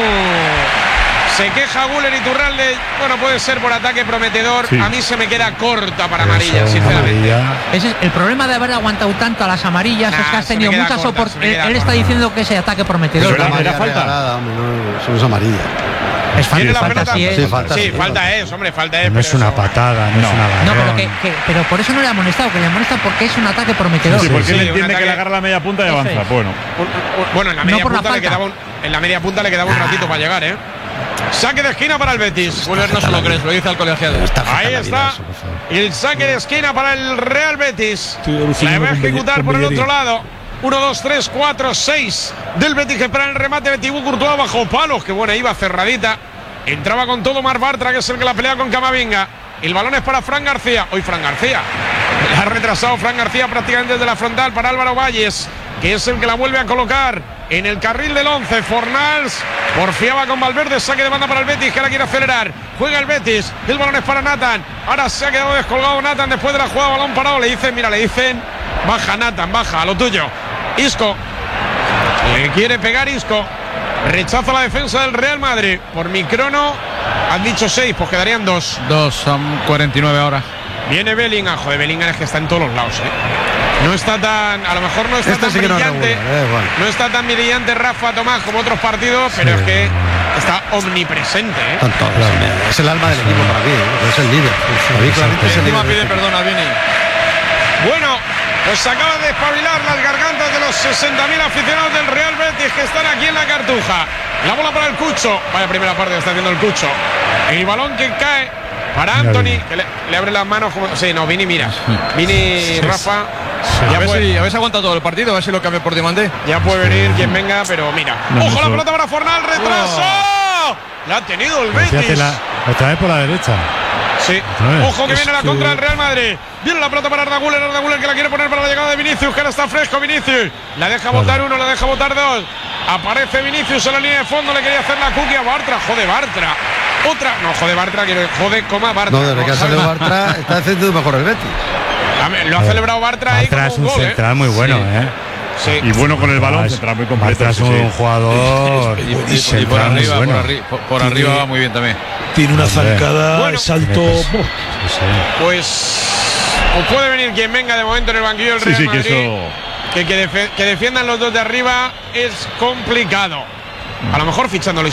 Se queja Güler, Iturralde. Bueno, puede ser por ataque prometedor. A mí se me queda corta para amarilla, sinceramente. Ese es el problema de haber aguantado tanto a las amarillas, es que has tenido muchas oportunidades. Él está diciendo que ese ataque prometedor. Era falta. Eso es amarilla. Es falta, falta. No es una patada, no es una agarrón. No, pero por eso no le ha amonestado, que le amonesta porque es un ataque prometedor. Sí, porque él entiende que le agarra la media punta y avanza. Bueno, en la media punta le quedaba un ratito para llegar, Saque de esquina para el Betis. Güler no se lo crees, lo dice al colegiado. Ahí está. Y el saque de esquina para el Real Betis. La va a ejecutar por el otro lado. 1, 2, 3, 4, 6 del Betis, que espera el remate de Thibaut Courtois bajo palos. Que buena iba, cerradita. Entraba con todo Marc Bartra, que es el que la pelea con Camavinga. El balón es para Fran García. Hoy Fran García. Ha retrasado Fran García prácticamente desde la frontal para Álvaro Valles, que es el que la vuelve a colocar en el carril del 11. Fornals porfiaba con Valverde, saque de banda para el Betis, que ahora quiere acelerar. Juega el Betis, el balón es para Nathan. Ahora se ha quedado descolgado Nathan después de la jugada, balón parado. Le dicen, baja Nathan, baja, a lo tuyo. Isco, le quiere pegar Isco. Rechaza la defensa del Real Madrid. Por mi crono han dicho 6, pues quedarían 2. 2, son 49 ahora. Viene Bellingham. Joder, Bellingham es que está en todos los lados, No está tan, a lo mejor no está tan brillante. No está tan brillante Rafa Tomás como otros partidos, pero es que está omnipresente, Es el alma del equipo para mí, es el líder. Encima pide perdón a Vini. Bueno, pues se acaban de espabilar las gargantas de los 60.000 aficionados del Real Betis, que están aquí en la Cartuja. La bola para el Cucho. Vaya primera parte que está haciendo el Cucho. El balón que cae para Anthony, que le abre las manos como... Sí, no, Vini, mira. Vini, Rafa. A ver si habéis aguantado todo el partido, a ver si lo cambia por demandé. Ya puede venir quien venga, pero mira. ¡Ojo, la pelota para Fornal! ¡Retraso! La ha tenido el Betis. Otra vez por la derecha. Sí. Ojo que viene la contra del Real Madrid. Viene la pelota para Arda Güler que la quiere poner para la llegada de Vinicius, que ahora está fresco Vinicius. La deja botar 1, la deja botar 2. Aparece Vinicius en la línea de fondo, le quería hacer la cookie a Bartra. Jode Bartra. Otra. No, jode Bartra, Bartra. No, desde que ha salido Bartra está haciendo mejor el Betis. Lo ha celebrado Bartra ahí. Bartra es un central muy bueno, Sí. Y bueno con el balón, central muy completo. Bartra es un jugador y por arriba va muy bien también. Tiene una zancada, salto. Pues puede venir quien venga de momento en el banquillo del Real Madrid. Que defiendan los dos de arriba es complicado. A lo mejor fichándolo